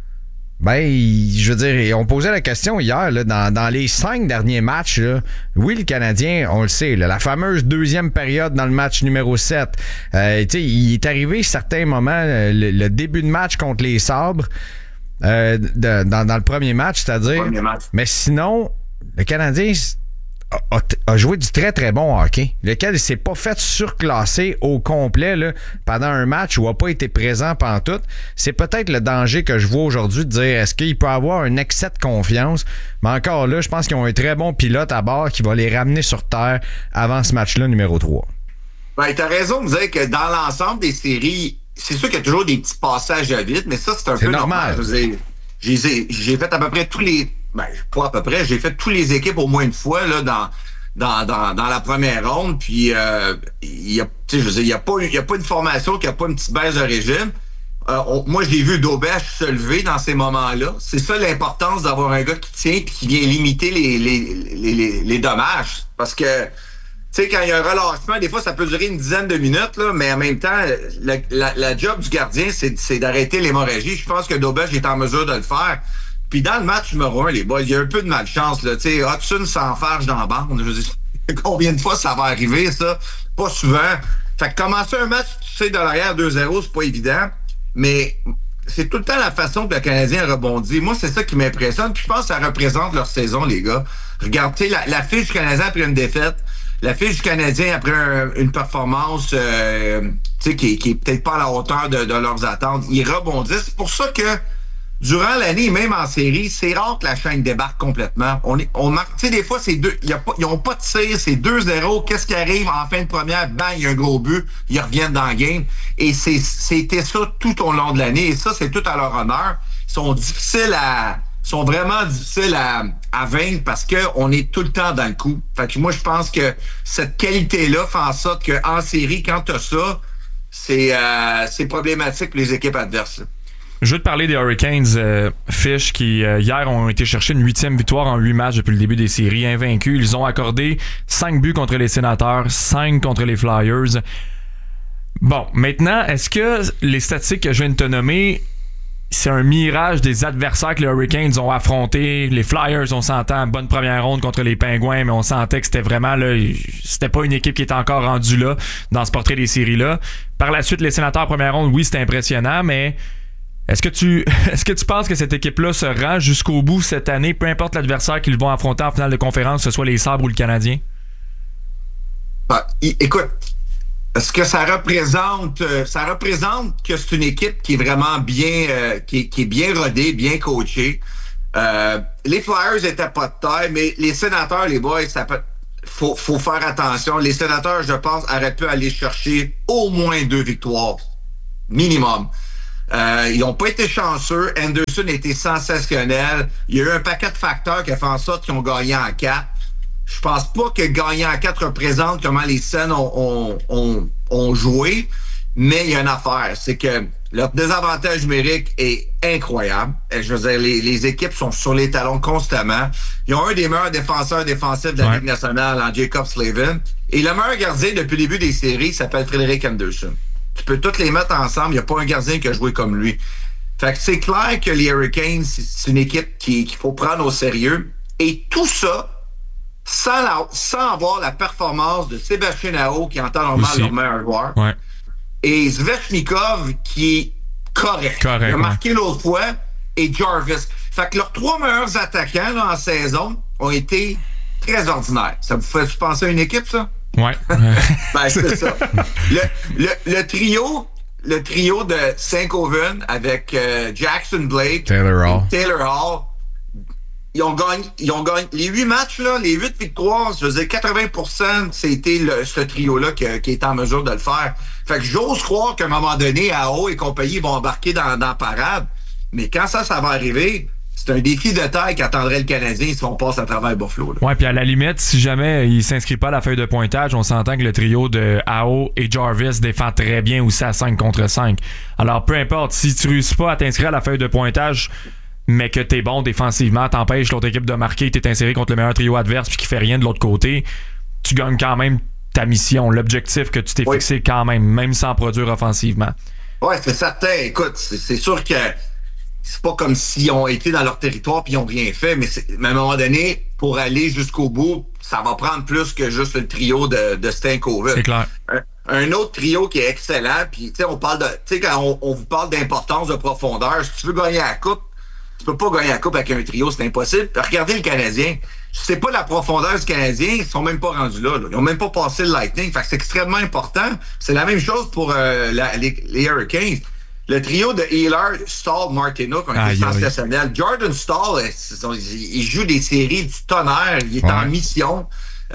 ben, je veux dire, on posait la question hier, là, dans, dans les cinq derniers matchs, là, oui, le Canadien, on le sait, là, la fameuse deuxième période dans le match numéro sept, euh, tu sais, il est arrivé certains moments, le, le début de match contre les Sabres, euh, de, dans, dans le premier match, c'est-à-dire, mais sinon, le Canadien... A, a joué du très très bon hockey, lequel il s'est pas fait surclasser au complet là, pendant un match où il n'a pas été présent pendant tout. C'est peut-être le danger que je vois aujourd'hui de dire est-ce qu'il peut avoir un excès de confiance, mais encore là, je pense qu'ils ont un très bon pilote à bord qui va les ramener sur terre avant ce match-là numéro trois. Ben, t'as raison de dire que dans l'ensemble des séries, c'est sûr qu'il y a toujours des petits passages à vide, mais ça, c'est un c'est peu normal. normal. Je veux dire, j'ai, j'ai fait à peu près tous les... Ben, pas à peu près. J'ai fait toutes les équipes au moins une fois là dans dans dans, dans la première ronde. Puis euh, il y a, tu sais, je veux dire, il y a pas il y a pas une formation qui a pas une petite baisse de régime. Euh, on, moi, j'ai vu Dobech se lever dans ces moments-là. C'est ça l'importance d'avoir un gars qui tient et qui vient limiter les les les les, les dommages. Parce que tu sais, quand il y a un relâchement, des fois, ça peut durer une dizaine de minutes, là, mais en même temps, la, la, la job du gardien, c'est, c'est d'arrêter l'hémorragie. Je pense que Dobech est en mesure de le faire. Puis dans le match numéro un, les boys, il y a un peu de malchance, là. Tu sais, Hudson s'enfarge dans la bande. Je veux dire, combien de fois ça va arriver, ça? Pas souvent. Fait que commencer un match, tu sais, de l'arrière deux zéro, c'est pas évident. Mais c'est tout le temps la façon que le Canadien rebondit. Moi, c'est ça qui m'impressionne. Puis je pense que ça représente leur saison, les gars. Regardez la, la fiche du Canadien après une défaite. La fiche du Canadien après un, une performance euh, tu sais, qui, qui est peut-être pas à la hauteur de, de leurs attentes. Ils rebondissent. C'est pour ça que durant l'année, même en série, c'est rare que la chaîne débarque complètement. On est, on marque, tu sais, des fois, c'est deux, y a pas, ils ont pas de tir, c'est deux zéro. Qu'est-ce qui arrive en fin de première? Bang, il y a un gros but. Ils reviennent dans le game. Et c'est, c'était ça tout au long de l'année. Et ça, c'est tout à leur honneur. Ils sont difficiles à, sont vraiment difficiles à, à vaincre parce que on est tout le temps dans le coup. Fait que moi, je pense que cette qualité-là fait en sorte qu'en série, quand t'as ça, c'est, euh, c'est problématique pour les équipes adverses, là. Je veux te parler des Hurricanes, euh, Fish, qui euh, hier ont été chercher une huitième victoire en huit matchs depuis le début des séries, invaincus. Ils ont accordé cinq buts contre les Sénateurs, cinq contre les Flyers. Bon, maintenant, est-ce que les statistiques que je viens de te nommer, c'est un mirage des adversaires que les Hurricanes ont affrontés? Les Flyers, on s'entend, bonne première ronde contre les Pingouins, mais on sentait que c'était vraiment là, c'était pas une équipe qui était encore rendue là dans ce portrait des séries-là. Par la suite, les Sénateurs, première ronde, oui, c'était impressionnant, mais Est-ce que tu est-ce que tu penses que cette équipe-là se rend jusqu'au bout cette année, peu importe l'adversaire qu'ils vont affronter en finale de conférence, que ce soit les Sabres ou le Canadien? Bah, écoute, ce que ça représente, euh, ça représente que c'est une équipe qui est vraiment bien, euh, qui, est, qui est bien rodée, bien coachée. Euh, les Flyers étaient pas de taille, mais les Sénateurs, les boys, ça peut, faut, faut faire attention. Les Sénateurs, je pense, auraient pu aller chercher au moins deux victoires. Minimum. Euh, ils n'ont pas été chanceux. Anderson a été sensationnel. Il y a eu un paquet de facteurs qui a fait en sorte qu'ils ont gagné en quatre. Je pense pas que gagner en quatre représente comment les Sens ont, ont, ont, ont joué, mais il y a une affaire, c'est que leur désavantage numérique est incroyable. Je veux dire, les, les équipes sont sur les talons constamment. Ils ont un des meilleurs défenseurs défensifs de la ouais. Ligue nationale en Jacob Slavin. Et le meilleur gardien depuis le début des séries s'appelle Frederik Anderson. Tu peux tous les mettre ensemble. Il n'y a pas un gardien qui a joué comme lui. Fait que c'est clair que les Hurricanes, c'est une équipe qui, qu'il faut prendre au sérieux. Et tout ça, sans, la, sans avoir la performance de Sébastien Aho, qui entend normalement leur meilleur joueur. Ouais. Et Svechnikov, qui est correct. correct Il a ouais. marqué l'autre fois. Et Jarvis. Fait que leurs trois meilleurs attaquants là, en saison ont été très ordinaires. Ça vous fait penser à une équipe, ça? Ouais. Ben, c'est ça. Le, le, le trio, le trio de Saint-Coven avec euh, Jackson Blake, Taylor Hall. Taylor Hall, ils ont gagné, ils ont gagné les huit matchs, là, les huit victoires, je veux dire, quatre-vingts pour cent, c'était le, ce trio-là qui, qui est en mesure de le faire. Fait que j'ose croire qu'à un moment donné, Aho et compagnie vont embarquer dans, dans la parade. Mais quand ça, ça va arriver, c'est un défi de taille qu'attendrait le Canadien si on passe à travers Buffalo. Là. Ouais, puis à la limite, si jamais il s'inscrit pas à la feuille de pointage, on s'entend que le trio de Aho et Jarvis défend très bien aussi à cinq contre cinq. Alors, peu importe, si tu réussis pas à t'inscrire à la feuille de pointage, mais que t'es bon défensivement, t'empêches l'autre équipe de marquer, t'es inséré contre le meilleur trio adverse puis qui fait rien de l'autre côté, tu gagnes quand même ta mission, l'objectif que tu t'es oui. fixé quand même, même sans produire offensivement. Ouais, c'est certain. Écoute, c'est, c'est sûr que c'est pas comme s'ils ont été dans leur territoire puis ils ont rien fait, mais, c'est, mais à un moment donné, pour aller jusqu'au bout, ça va prendre plus que juste le trio de, de Stankoven. C'est clair. Un, un autre trio qui est excellent, puis tu sais, on parle de, tu sais, quand on, on vous parle d'importance de profondeur, si tu veux gagner la coupe, tu peux pas gagner la coupe avec un trio, c'est impossible. Regardez le Canadien. C'est pas la profondeur du Canadien, ils sont même pas rendus là, là. Ils ont même pas passé le Lightning. Fait que c'est extrêmement important. C'est la même chose pour euh, la, les, les Hurricanes. Le trio de Ehlers, Stahl, Martinook ont été sensationnels. Jordan Stahl, il, il joue des séries du tonnerre. Il est ouais. en mission.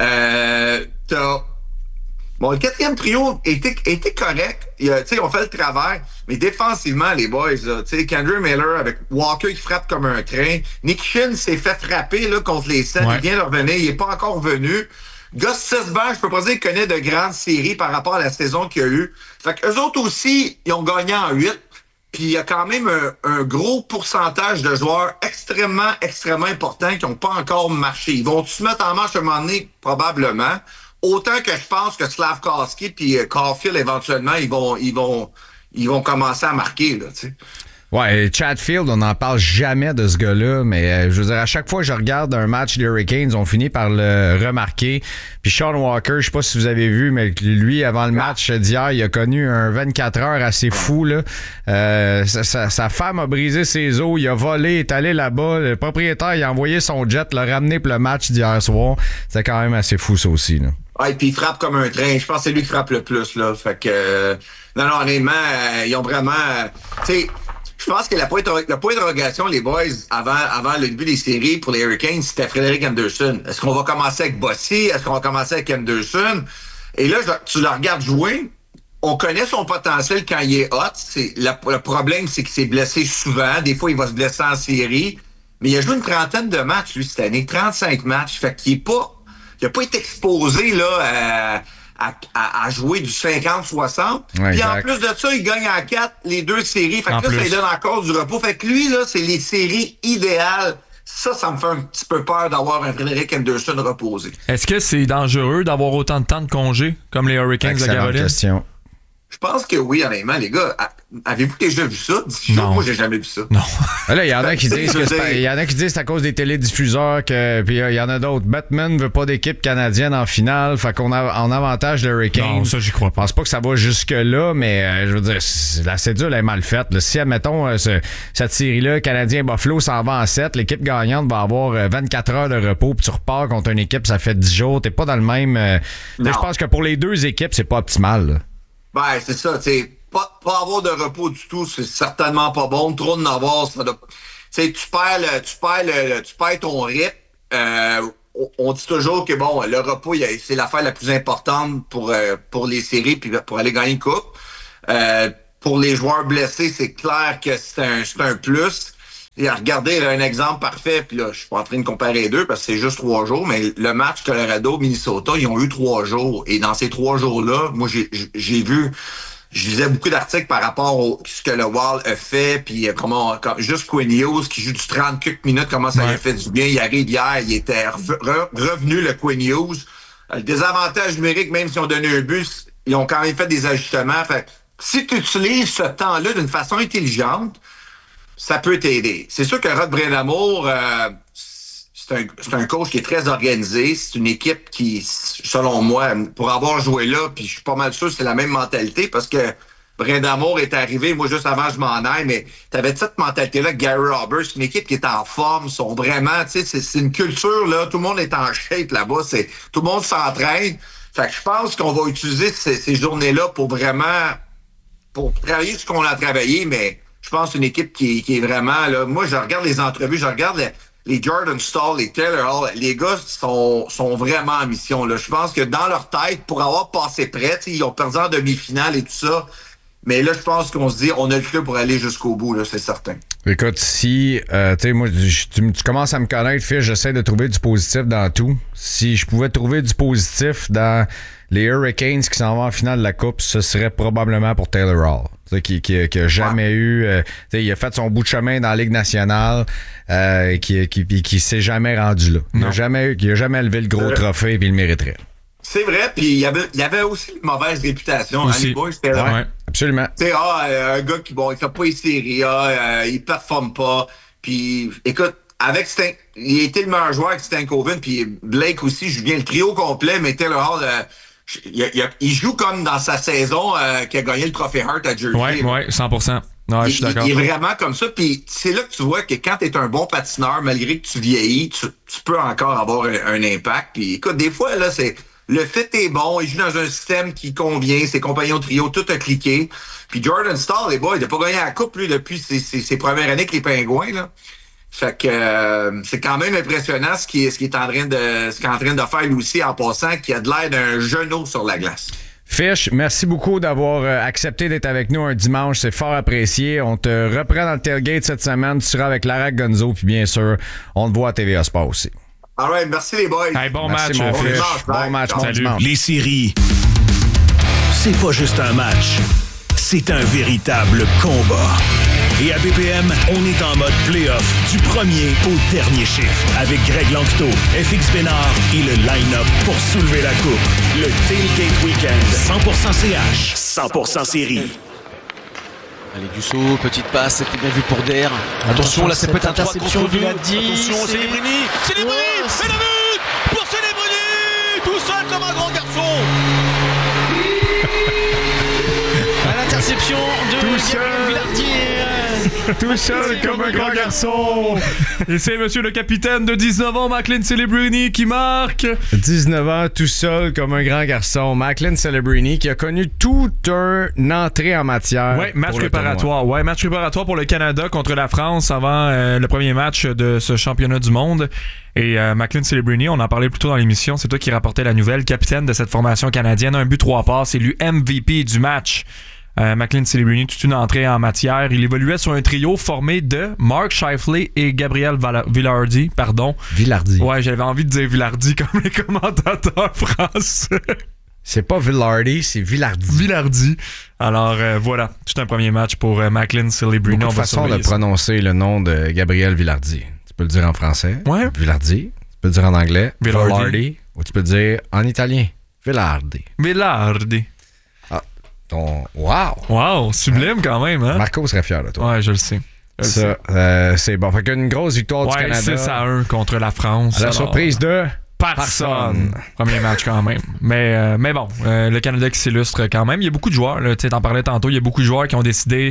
Euh, t'as... Bon, le quatrième trio était, était correct. Tu sais, on fait le travers. Mais défensivement, les boys, tu sais, Kendra Miller avec Walker qui frappe comme un train. Nick Shin s'est fait frapper là, contre les Sens. Ouais. Il vient de revenir. Il est pas encore venu. Gus Sesbach, je peux pas dire qu'il connaît de grandes séries par rapport à la saison qu'il y a eu. Fait qu'eux autres aussi, ils ont gagné en huit. Puis il y a quand même un, un gros pourcentage de joueurs extrêmement, extrêmement importants qui n'ont pas encore marché. Ils vont se mettre en marche à un moment donné? Probablement. Autant que je pense que Slavkovski puis Caulfield, éventuellement, ils vont, ils vont, ils vont commencer à marquer, là, tu sais. Ouais, Chatfield, on n'en parle jamais de ce gars-là, mais euh, je veux dire, à chaque fois que je regarde un match des Hurricanes, on finit par le remarquer. Puis Sean Walker, je sais pas si vous avez vu, mais lui, avant le match d'hier, il a connu un vingt-quatre heures assez fou, là. Euh, sa, sa, sa femme a brisé ses os, il a volé, est allé là-bas. Le propriétaire, il a envoyé son jet, l'a ramené pour le match d'hier soir. C'est quand même assez fou, ça aussi, là. Ouais, puis il frappe comme un train. Je pense que c'est lui qui frappe le plus, là. Fait que, euh, non, non, honnêtement, euh, ils ont vraiment, euh, tu sais, je pense que la point, le point d'interrogation, les boys, avant, avant le début des séries pour les Hurricanes, c'était Frederik Anderson. Est-ce qu'on va commencer avec Bossy? Est-ce qu'on va commencer avec Anderson? Et là, je, tu le regardes jouer. On connaît son potentiel quand il est hot. C'est, la, le problème, c'est qu'il s'est blessé souvent. Des fois, il va se blesser en série. Mais il a joué une trentaine de matchs, lui, cette année. trente-cinq matchs. Fait qu'il est pas, il a pas été exposé, là, à, à, à, à jouer du cinquante soixante. Ouais, puis en plus de ça, il gagne en quatre les deux séries. Fait que en là, plus. Ça lui donne encore du repos. Fait que lui, là, c'est les séries idéales. Ça, ça me fait un petit peu peur d'avoir un Frederik Anderson reposé. Est-ce que c'est dangereux d'avoir autant de temps de congé comme les Hurricanes de Caroline? Question. Je pense que oui, honnêtement, les gars. Avez-vous déjà vu ça? Non. Moi, j'ai jamais vu ça. Non. Là, il y en a qui disent que c'est, il y en a qui disent que c'est à cause des télédiffuseurs que, puis il y en a d'autres. Batman veut pas d'équipe canadienne en finale, fait qu'on a en avantage de Hurricanes. Non, ça, j'y crois pas. Je pense pas que ça va jusque-là, mais euh, je veux dire, la cédule est mal faite. Là. Si, admettons, euh, ce, cette série-là, Canadien-Buffalo s'en va en sept, l'équipe gagnante va avoir euh, vingt-quatre heures de repos, puis tu repars contre une équipe, ça fait dix jours. T'es pas dans le même... Euh, je pense que pour les deux équipes, c'est pas optimal, là. Ben, c'est ça, tu sais. Pas, pas avoir de repos du tout, c'est certainement pas bon. Trop de avoir, ça doit... Tu sais, tu perds le, tu perds le, tu perds ton rythme. Euh, on, on dit toujours que bon, le repos, c'est l'affaire la plus importante pour, euh, pour les séries puis pour aller gagner une coupe. Euh, pour les joueurs blessés, c'est clair que c'est un, c'est un plus. Et regardez, là, un exemple parfait, puis là, je suis pas en train de comparer les deux parce que c'est juste trois jours, mais le match Colorado-Minnesota, ils ont eu trois jours. Et dans ces trois jours-là, moi, j'ai, j'ai vu... Je lisais beaucoup d'articles par rapport à ce que le Wild a fait, puis comment, comme, juste Quinn Hughes qui joue du trente quelques minutes, comment ça ouais. lui a fait du bien. Il arrive hier, il était re- re- revenu le Quinn Hughes. Le désavantage numérique, même si on donnait un but, ils ont quand même fait des ajustements. Fait si tu utilises ce temps-là d'une façon intelligente, ça peut t'aider. C'est sûr que Rod Brindamour, euh, c'est un, c'est un coach qui est très organisé. C'est une équipe qui, selon moi, pour avoir joué là, puis je suis pas mal sûr que c'est la même mentalité parce que Brindamour est arrivé, moi juste avant je m'en aille, mais t'avais cette mentalité-là, Gary Roberts, une équipe qui est en forme, sont vraiment, tu sais, c'est, c'est une culture, là, tout le monde est en shape là-bas, c'est tout le monde s'entraîne. Fait que je pense qu'on va utiliser ces, ces journées-là pour vraiment, pour travailler ce qu'on a travaillé, mais je pense une équipe qui, qui est vraiment, là, moi je regarde les entrevues, je regarde les, les Jordan Staal, les Taylor Hall, les gars sont, sont vraiment en mission. Là. Je pense que dans leur tête, pour avoir passé près, ils ont perdu en demi-finale et tout ça. Mais là, je pense qu'on se dit, on a le cru pour aller jusqu'au bout, là, c'est certain. Écoute, si, euh, tu sais, moi, tu, tu commences à me connaître, Fish, j'essaie de trouver du positif dans tout. Si je pouvais trouver du positif dans les Hurricanes qui s'en vont en finale de la Coupe, ce serait probablement pour Taylor Hall. Qui, qui, qui a jamais ouais. eu... Euh, il a fait son bout de chemin dans la Ligue nationale euh, qui, qui, qui, qui s'est jamais rendu là. Il a jamais, il a jamais levé le gros euh, trophée puis il le mériterait. C'est vrai, puis il y avait, il y avait aussi une mauvaise réputation. Hein, les boys, c'était ouais, absolument. Tu sais, ah, un gars qui, bon, il fait pas les séries, ah, euh, il performe pas. Puis, écoute, avec Stan, il était le meilleur joueur avec Stankoven, puis Blake aussi, je viens le trio complet, mais Taylor Hall... Euh, Il, il, il joue comme dans sa saison euh, qui a gagné le trophée Hart à Jersey. Oui, oui, cent pour cent. Ouais, je suis d'accord. Il, il est vraiment comme ça. Puis c'est là que tu vois que quand tu es un bon patineur, malgré que tu vieillis, tu, tu peux encore avoir un, un impact. Puis écoute, des fois, là, c'est le fit est bon. Il joue dans un système qui convient. Ses compagnons de trio, tout a cliqué. Puis Jordan Staal, les boys, il n'a pas gagné la coupe lui depuis ses, ses, ses premières années avec les Pingouins. Là. Fait que euh, c'est quand même impressionnant ce qu'il ce qui est en train de ce qu'il est en train de faire lui aussi en passant, qui a de l'air d'un genou sur la glace. Fish, merci beaucoup d'avoir accepté d'être avec nous un dimanche, c'est fort apprécié. On te reprend dans le tailgate cette semaine, tu seras avec Lara Gonzo, puis bien sûr, on te voit à T V A Sport aussi. All right, merci les boys. Hey, bon merci match, mon Fish. Fish. Bon match, bon dimanche. Les séries, c'est pas juste un match, c'est un véritable combat. Et à B P M, on est en mode play-off du premier au dernier chiffre avec Greg Langto, F X Bénard et le line-up pour soulever la coupe. Le Tailgate Weekend, cent pour cent C H, cent pour cent série. Allez, Dussault, petite passe, c'était bien vu pour Der. Attention, là, c'est peut-être interception de Villadie. Attention, Celebrini. Celebrini, c'est le but pour Celebrini, tout seul comme un grand garçon. À l'interception de Gabriel Villardier. Tout seul comme un grand garçon. Et c'est monsieur le capitaine de dix-neuf ans, Macklin Celebrini, qui marque. dix-neuf ans, tout seul comme un grand garçon. Macklin Celebrini qui a connu toute une entrée en matière. Ouais, match préparatoire. Ouais, match préparatoire pour le Canada contre la France avant euh, le premier match de ce championnat du monde. Et euh, Macklin Celebrini, on en parlait plus tôt dans l'émission, c'est toi qui rapportais la nouvelle, capitaine de cette formation canadienne, un but, trois passes, élu M V P du match. Euh, Macklin Celebrini, toute une entrée en matière. Il évoluait sur un trio formé de Mark Scheifele et Gabriel Val- Villardi. Pardon. Villardi. Ouais, j'avais envie de dire Villardi comme les commentateurs français. C'est pas Villardi, c'est Villardi. Villardi. Alors euh, voilà, tout un premier match pour euh, Macklin Celebrini. Beaucoup de façon de prononcer le nom de Gabriel Villardi. Tu peux le dire en français. Ouais. Villardi. Tu peux le dire en anglais. Villardi. Villardi. Ou tu peux le dire en italien. Villardi. Villardi. Ton... Wow! Wow, sublime quand même, hein? Marco serait fier de toi. Ouais, je le sais. Je le Ça, sais. Euh, c'est bon. Fait qu'une grosse victoire ouais, du Canada. six à un contre la France. À la alors, surprise de... Personne. Premier match quand même. Mais, euh, mais bon, euh, le Canada qui s'illustre quand même. Il y a beaucoup de joueurs, là, tu sais, t'en parlais tantôt, il y a beaucoup de joueurs qui ont décidé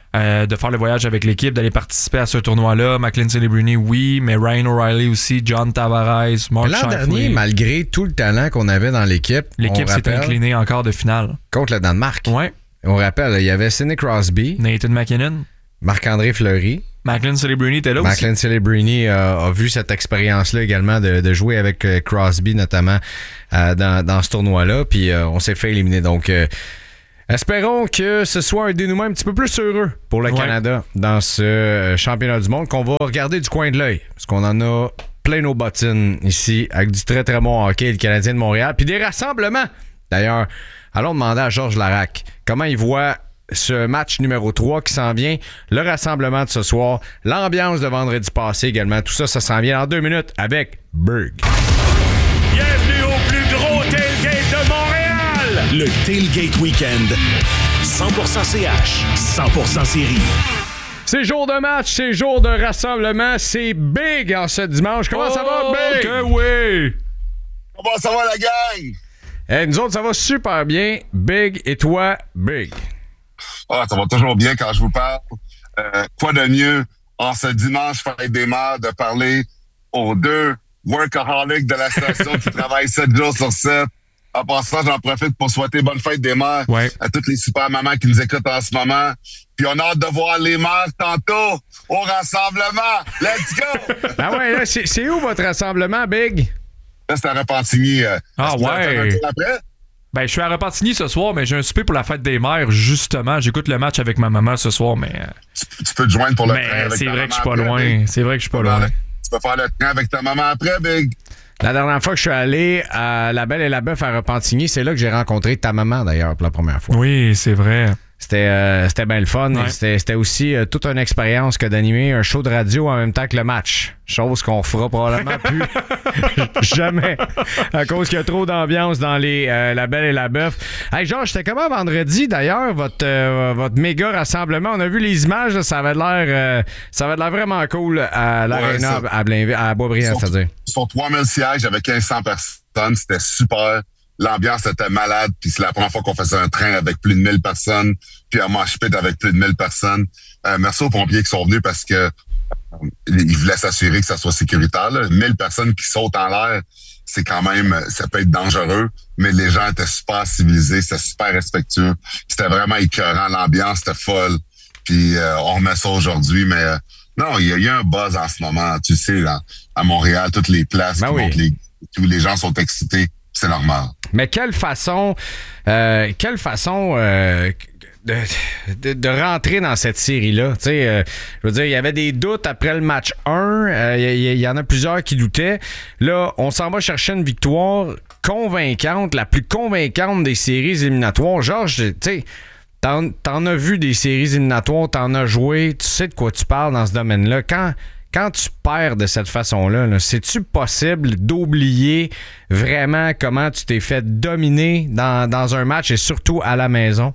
euh, de faire le voyage avec l'équipe, d'aller participer à ce tournoi-là. McLean Celebrini, oui, mais Ryan O'Reilly aussi, John Tavares, Mark L'an Scheifele. dernier, malgré tout le talent qu'on avait dans l'équipe, l'équipe s'est inclinée en quart de finale. Contre le Danemark. Ouais. On rappelle, il y avait Sidney Crosby, Nathan McKinnon, Marc-André Fleury. McLean Celebrini était là aussi. McLean Celebrini a, a vu cette expérience-là également de, de jouer avec euh, Crosby notamment euh, dans, dans ce tournoi-là. Puis euh, on s'est fait éliminer. Donc, euh, espérons que ce soit un dénouement un petit peu plus heureux pour le ouais. Canada dans ce euh, championnat du monde qu'on va regarder du coin de l'œil. Parce qu'on en a plein nos bottines ici avec du très très bon hockey, le Canadien de Montréal. Puis des rassemblements. D'ailleurs, allons demander à Georges Larac comment il voit ce match numéro trois qui s'en vient, le rassemblement de ce soir, l'ambiance de vendredi passé également. Tout ça, ça s'en vient dans deux minutes avec Berg. Bienvenue au plus gros tailgate de Montréal! Le Tailgate Weekend. cent pour cent C H, cent pour cent série. C'est jour de match, c'est jour de rassemblement, c'est big en ce dimanche. Comment oh, ça va, Big? Que oui! Comment ça va, la gang? Hey, nous autres, ça va super bien. Big, et toi, Big? Ah, ça va toujours bien quand je vous parle. Euh, quoi de mieux en ce dimanche fête des mères de parler aux deux workaholics de la station qui travaillent sept jours sur sept. En passant, j'en profite pour souhaiter bonne fête des mères ouais. à toutes les super mamans qui nous écoutent en ce moment. Puis on a hâte de voir les mères tantôt au rassemblement. Let's go! Ah ouais, là, c'est, c'est où votre rassemblement, Big? Là, c'est à Repentigny. Euh, ah ouais! Après? Ben, je suis à Repentigny ce soir, mais j'ai un souper pour la fête des mères, justement. J'écoute le match avec ma maman ce soir, mais... Tu, tu peux te joindre pour le mais train avec c'est ta vrai maman que je suis pas après, loin. Big. C'est vrai que je suis pas loin. Tu peux faire le train avec ta maman après, Big. La dernière fois que je suis allé à La Belle et la Bœuf à Repentigny, c'est là que j'ai rencontré ta maman, d'ailleurs, pour la première fois. Oui, c'est vrai. C'était, euh, c'était bien le fun. Ouais. Et c'était, c'était aussi euh, toute une expérience que d'animer un show de radio en même temps que le match. Chose qu'on fera probablement plus jamais à cause qu'il y a trop d'ambiance dans les euh, La Belle et la Bœuf. Hey Georges, c'était comment vendredi d'ailleurs, votre, euh, votre méga rassemblement? On a vu les images, là, ça avait l'air euh, ça avait l'air vraiment cool à l'Arena ouais, à, Blainville, à Boisbriand, c'est-à-dire. Sur trois mille sièges avec quinze cents personnes, c'était super. L'ambiance était malade, puis c'est la première fois qu'on faisait un train avec plus de mille personnes, puis un mosh pit avec plus de mille personnes. Euh, merci aux pompiers qui sont venus parce que euh, ils voulaient s'assurer que ça soit sécuritaire. Là. mille personnes qui sautent en l'air, c'est quand même, ça peut être dangereux, mais les gens étaient super civilisés, c'était super respectueux. C'était vraiment écœurant, l'ambiance était folle. Puis euh, on remet ça aujourd'hui, mais euh, non, il y, y a un buzz en ce moment. Tu sais, là, à Montréal, toutes les places, ben qui oui. montent les, tous les gens sont excités. C'est normal. Mais quelle façon, euh, quelle façon euh, de, de, de rentrer dans cette série-là. Tu sais, euh, je veux dire, il y avait des doutes après le match un. Il euh, y, y, y en a plusieurs qui doutaient. Là, on s'en va chercher une victoire convaincante, la plus convaincante des séries éliminatoires. Georges, tu sais, t'en, t'en as vu des séries éliminatoires, t'en as joué, tu sais de quoi tu parles dans ce domaine-là. Quand... Quand tu perds de cette façon-là, là, c'est-tu possible d'oublier vraiment comment tu t'es fait dominer dans, dans un match et surtout à la maison?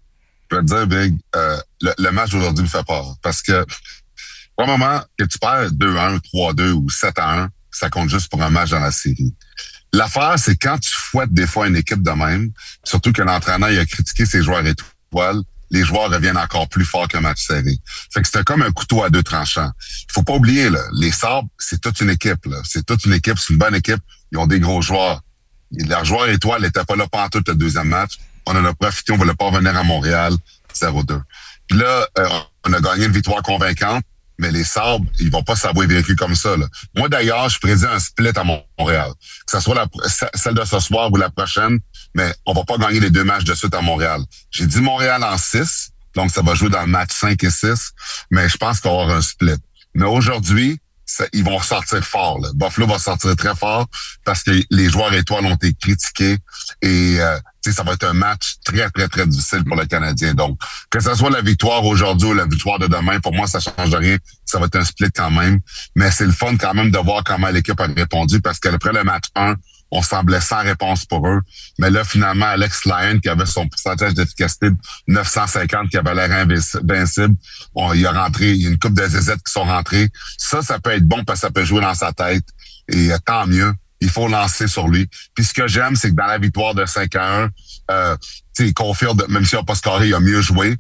Je vais te dire, Big, euh, le, le match d'aujourd'hui me fait peur. Parce que, pour un moment, que tu perds deux à un, trois à deux ou sept à un, ça compte juste pour un match dans la série. L'affaire, c'est quand tu fouettes des fois une équipe de même, surtout que l'entraîneur il a critiqué ses joueurs étoiles, les joueurs reviennent encore plus forts qu'un match serré. Fait que c'était comme un couteau à deux tranchants. Il faut pas oublier, là, les Sabres, c'est toute une équipe. Là. C'est toute une équipe, c'est une bonne équipe. Ils ont des gros joueurs. Leurs joueurs étoiles n'étaient pas là pantoute le deuxième match. On en a profité, on voulait pas revenir à Montréal, zéro deux. Puis là, euh, on a gagné une victoire convaincante, mais les Sabres, ils vont pas savoir vécu comme ça. Là. Moi, d'ailleurs, je prédis un split à Montréal. Que ce soit la, celle de ce soir ou la prochaine, mais on va pas gagner les deux matchs de suite à Montréal. J'ai dit Montréal en six, donc ça va jouer dans le match cinq et six, mais je pense qu'il va y avoir un split. Mais aujourd'hui, ça, ils vont sortir fort. Là. Buffalo va sortir très fort parce que les joueurs étoiles ont été critiqués et euh, ça va être un match très, très, très difficile pour le Canadien. Donc, que ce soit la victoire aujourd'hui ou la victoire de demain, pour moi, ça change rien. Ça va être un split quand même. Mais c'est le fun quand même de voir comment l'équipe a répondu parce qu'après le match un, on semblait sans réponse pour eux. Mais là, finalement, Alex Lyon, qui avait son pourcentage d'efficacité de neuf cent cinquante, qui avait l'air invincible, on, il a rentré, il y a une couple de zézettes qui sont rentrées. Ça, ça peut être bon parce que ça peut jouer dans sa tête. Et euh, tant mieux. Il faut lancer sur lui. Puis ce que j'aime, c'est que dans la victoire de cinq à un, euh, il confirme, même s'il n'a pas scoré, il a mieux joué.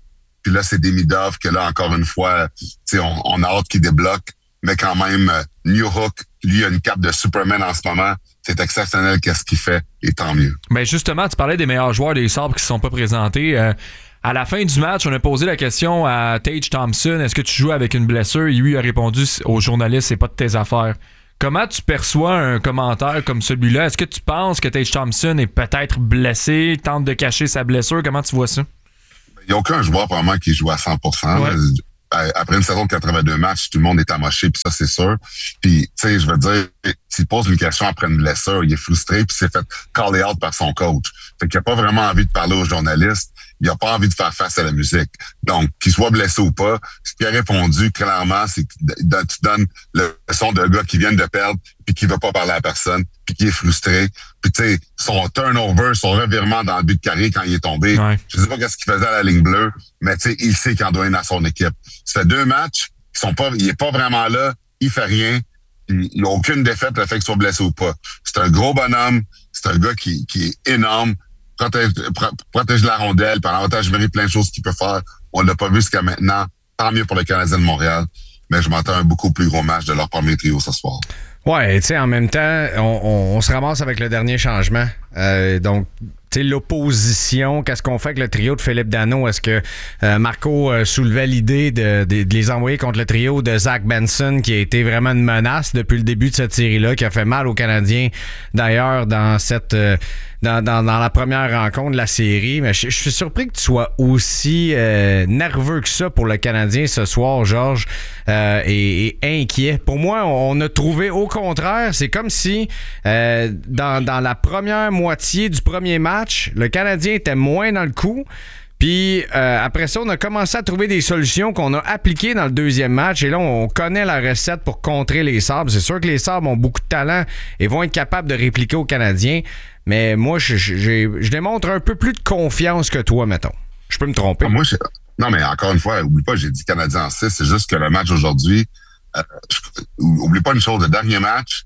Puis là, c'est Demidov que là, encore une fois, on, on a hâte qu'il débloque. Mais quand même, euh, New Hook, lui, a une cape de Superman en ce moment. C'est exceptionnel qu'est-ce qu'il fait, et tant mieux. Ben justement, tu parlais des meilleurs joueurs des Sabres qui ne se sont pas présentés. Euh, à la fin du match, on a posé la question à Tage Thompson, est-ce que tu joues avec une blessure? Et lui a répondu aux journalistes, c'est pas de tes affaires. Comment tu perçois un commentaire comme celui-là? Est-ce que tu penses que Tage Thompson est peut-être blessé, tente de cacher sa blessure? Comment tu vois ça? Il n'y a aucun joueur, probablement, qui joue à cent pour cent. Ouais. Après une saison de quatre-vingt-deux matchs, tout le monde est amoché, puis ça, c'est sûr. Puis, tu sais, je veux dire, s'il pose une question après une blessure, il est frustré, puis s'est fait call out par son coach. Fait qu'il n'a pas vraiment envie de parler aux journalistes. Il n'a pas envie de faire face à la musique. Donc, qu'il soit blessé ou pas, ce qu'il a répondu, clairement, c'est que tu donnes le son d'un gars qui vient de perdre, puis qui ne veut pas parler à personne, puis qui est frustré. Puis, tu sais, son turnover, son revirement dans le but de carré quand il est tombé, ouais. Je sais pas qu'est-ce qu'il faisait à la ligne bleue, mais tu sais, il sait qu'il en doit une à son équipe. Ça fait deux matchs, ils sont pas, il est pas vraiment là, il fait rien, il n'a aucune défaite le fait qu'il soit blessé ou pas. C'est un gros bonhomme, c'est un gars qui, qui est énorme, protège, protège la rondelle, par l'avantage numérique, plein de choses qu'il peut faire. On l'a pas vu jusqu'à maintenant. Tant mieux pour le Canadien de Montréal, mais je m'attends à un beaucoup plus gros match de leur premier trio ce soir. Ouais, tu sais, en même temps, on, on, on se ramasse avec le dernier changement. Euh, donc, tu sais, l'opposition, qu'est-ce qu'on fait avec le trio de Philippe Danault? Est-ce que euh, Marco euh, soulevait l'idée de, de, de les envoyer contre le trio de Zach Benson, qui a été vraiment une menace depuis le début de cette série-là, qui a fait mal aux Canadiens, d'ailleurs, dans cette... Euh, Dans, dans, dans la première rencontre de la série, mais je, je suis surpris que tu sois aussi euh, nerveux que ça pour le Canadien ce soir, Georges, euh, et, et inquiet. Pour moi, on a trouvé au contraire, c'est comme si euh, dans, dans la première moitié du premier match, le Canadien était moins dans le coup. Puis euh, après ça, on a commencé à trouver des solutions qu'on a appliquées dans le deuxième match. Et là, on connaît la recette pour contrer les Sabres. C'est sûr que les Sabres ont beaucoup de talent et vont être capables de répliquer aux Canadiens. Mais moi, je, je, je, je démontre un peu plus de confiance que toi, mettons. Je peux me tromper. Non, moi, je, non mais encore une fois, oublie pas, j'ai dit Canadien en six. C'est juste que le match aujourd'hui, euh, je, oublie pas une chose, le dernier match,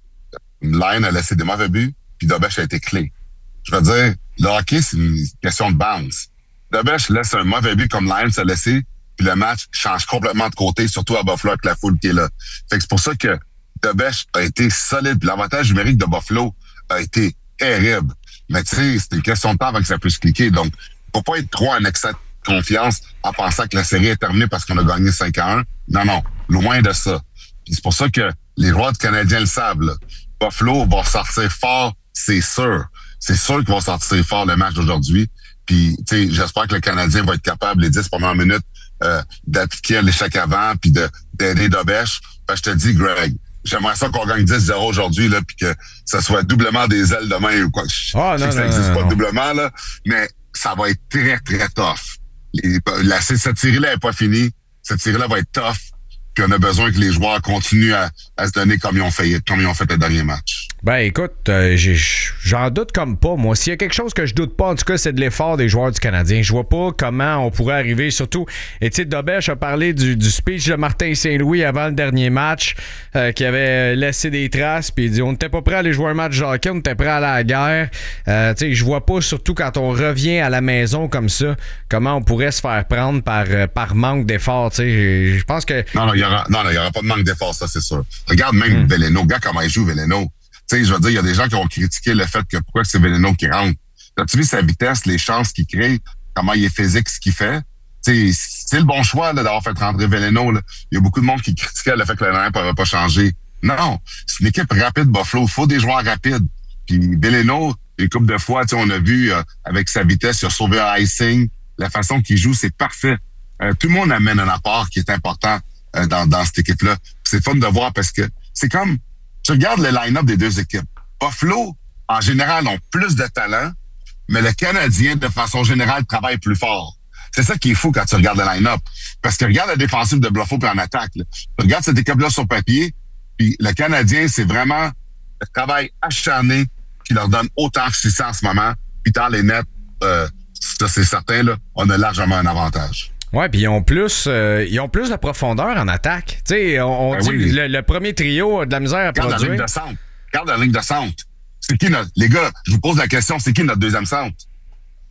Line a laissé des mauvais buts, puis Dobech a été clé. Je veux dire, le hockey, c'est une question de bounce. Dobech laisse un mauvais but comme Line s'est laissé, puis le match change complètement de côté, surtout à Buffalo avec la foule qui est là. Fait que c'est pour ça que Dobech a été solide. Puis l'avantage numérique de Buffalo a été terrible. Mais tu sais, c'est une question de temps avant que ça puisse cliquer. Donc, faut pas être trop en excès de confiance en pensant que la série est terminée parce qu'on a gagné cinq à un. Non, non. Loin de ça. Puis c'est pour ça que les joueurs du Canadien le savent, là. Buffalo va sortir fort, c'est sûr. C'est sûr qu'ils vont sortir fort le match d'aujourd'hui. Puis, tu sais, j'espère que le Canadien va être capable, les dix premières minutes, euh, d'appliquer l'échec avant puis de, d'aider Dobech. Ben, je te dis, Greg, j'aimerais ça qu'on gagne dix zéro aujourd'hui, là, puis que ça soit doublement des ailes demain ou quoi. Je oh, sais non, que ça non, n'existe non, pas non. doublement, là, mais ça va être très, très tough. Les, la, cette série-là n'est pas finie. Cette série-là va être tough. Puis on a besoin que les joueurs continuent à, à se donner comme ils ont fait, comme ils ont fait le dernier match. Ben écoute, euh, j'ai, j'en doute comme pas. Moi, s'il y a quelque chose que je doute pas, en tout cas, c'est de l'effort des joueurs du Canadien. Je vois pas comment on pourrait arriver, surtout, et tu sais, Dobech a parlé du, du speech de Martin Saint-Louis avant le dernier match, euh, qui avait laissé des traces, puis il dit on n'était pas prêt à aller jouer un match de hockey, on était prêt à aller à la guerre. Euh, tu sais, je vois pas, surtout quand on revient à la maison comme ça, comment on pourrait se faire prendre par, par manque d'effort. Tu sais, je pense que... Non, non, il y aura, non, non, il y aura pas de manque d'effort, ça, c'est sûr. Regarde même mm. Veleno, gars, comment il joue, Veleno. Tu sais, je veux dire, il y a des gens qui ont critiqué le fait que pourquoi c'est Veleno qui rentre. As-tu vu sa vitesse, les chances qu'il crée, comment il est physique, ce qu'il fait? Tu sais, c'est le bon choix là, d'avoir fait rentrer Veleno. Là. Il y a beaucoup de monde qui critiquait le fait que la lineup n'avait pas changé. Non, c'est une équipe rapide, Buffalo. Il faut des joueurs rapides. Puis Veleno, une couple de fois, tu sais, on a vu euh, avec sa vitesse, il a sauvé un icing. La façon qu'il joue, c'est parfait. Euh, tout le monde amène un apport qui est important euh, dans, dans cette équipe-là. C'est fun de voir parce que c'est comme... Tu regardes le line-up des deux équipes. Buffalo, en général, ont plus de talent, mais le Canadien, de façon générale, travaille plus fort. C'est ça qui est fou quand tu regardes le line-up. Parce que regarde la défensive de Buffalo puis en attaque. Là. Regarde cette équipe-là sur papier, puis le Canadien, c'est vraiment le travail acharné qui leur donne autant que succès en ce moment. Puis dans les nets, euh, ça c'est certain, là, on a largement un avantage. Ouais, puis ils ont plus euh, ils ont plus de profondeur en attaque. Tu sais, on, on ben dit oui. le, le premier trio a de la misère à Regarde produire. La ligne de centre. Regarde la ligne de centre. C'est qui notre... Les gars, je vous pose la question, c'est qui notre deuxième centre?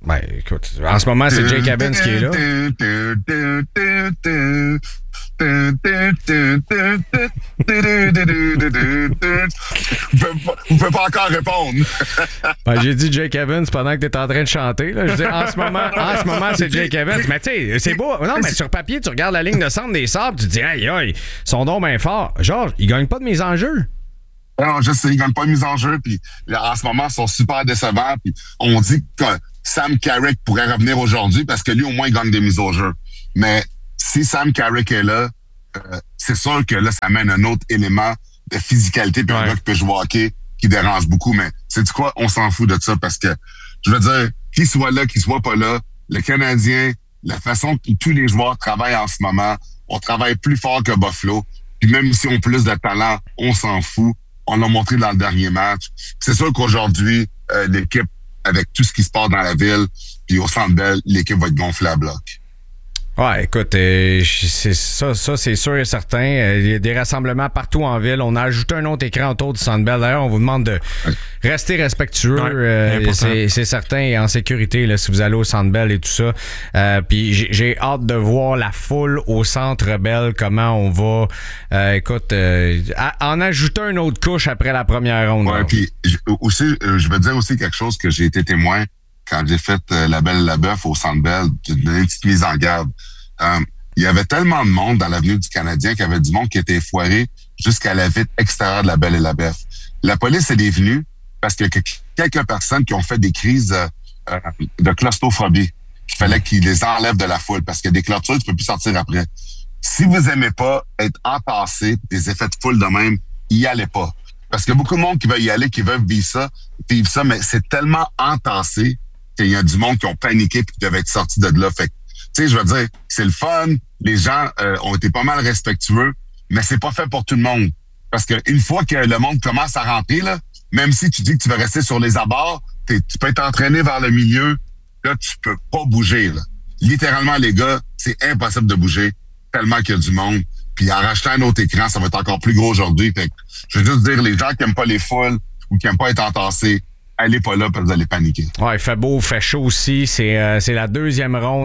Ben, écoute, en ce moment, c'est Jake Evans qui est là. Vous ne pouvez pas encore répondre. Ben, j'ai dit Jake Evans pendant que tu étais en train de chanter. Là. Je dis, en ce moment, en ce moment c'est Jake Evans. Mais tu sais, c'est beau. Non, mais sur papier, tu regardes la ligne de centre des Sabres, tu te dis, aïe, aïe, ils sont donc bien forts. Georges, ils gagnent pas de mise en jeu. Non, je sais, ils gagnent pas de mise en jeu. Puis en ce moment, ils sont super décevants. Puis on dit que Sam Carrick pourrait revenir aujourd'hui parce que lui, au moins, il gagne des mises au jeu. Mais si Sam Carrick est là, euh, c'est sûr que là, ça amène un autre élément de physicalité puis ouais. un gars qui peut jouer au hockey qui dérange beaucoup. Mais sais-tu quoi? On s'en fout de ça parce que, je veux dire, qu'il soit là, qu'il soit pas là, le Canadien, la façon que tous les joueurs travaillent en ce moment, on travaille plus fort que Buffalo. Puis même si on a plus de talent, on s'en fout. On l'a montré dans le dernier match. C'est sûr qu'aujourd'hui, euh, l'équipe, avec tout ce qui se passe dans la ville, puis au Centre Bell, l'équipe va être gonflée à bloc. Ouais, écoute, euh, c'est ça, ça c'est sûr et certain. Il y a des rassemblements partout en ville. On a ajouté un autre écran autour du Centre Bell. D'ailleurs, on vous demande de ouais. rester respectueux. Ouais, euh, c'est, c'est certain et en sécurité là, si vous allez au Centre Bell et tout ça. Euh, puis j'ai, j'ai hâte de voir la foule au Centre Bell, comment on va, euh, écoute, euh, à, en ajouter une autre couche après la première ronde. Ouais, puis aussi, euh, je veux dire aussi quelque chose que j'ai été témoin quand j'ai fait euh, La Belle et la Bœuf au Centre Bell, d'une petite mise en garde. Euh, il y avait tellement de monde dans l'avenue du Canadien qu'il y avait du monde qui était foiré jusqu'à la vitre extérieure de La Belle et la Bœuf. La police est venue parce qu'il y a quelques personnes qui ont fait des crises euh, de claustrophobie. Il fallait qu'ils les enlèvent de la foule parce qu'il y a des clôtures, tu peux plus sortir après. Si vous aimez pas être entassé, des effets de foule de même, y allez pas. Parce qu'il y a beaucoup de monde qui veut y aller, qui veulent vivre ça, vivre ça, mais c'est tellement entassé qu'il y a du monde qui ont paniqué et qui devaient être sortis de là. Fait que, tu sais, je veux dire, c'est le fun. Les gens euh, ont été pas mal respectueux, mais c'est pas fait pour tout le monde. Parce que une fois que le monde commence à rentrer, là, même si tu dis que tu vas rester sur les abords, tu peux être entraîné vers le milieu. Là, tu peux pas bouger. Là. Littéralement, les gars, c'est impossible de bouger tellement qu'il y a du monde. Puis en rachetant un autre écran, ça va être encore plus gros aujourd'hui. Fait que, je veux juste dire, les gens qui aiment pas les foules ou qui aiment pas être entassés, allez pas là parce que vous allez paniquer. Ouais, il fait beau, il fait chaud aussi. C'est, euh, c'est la deuxième ronde.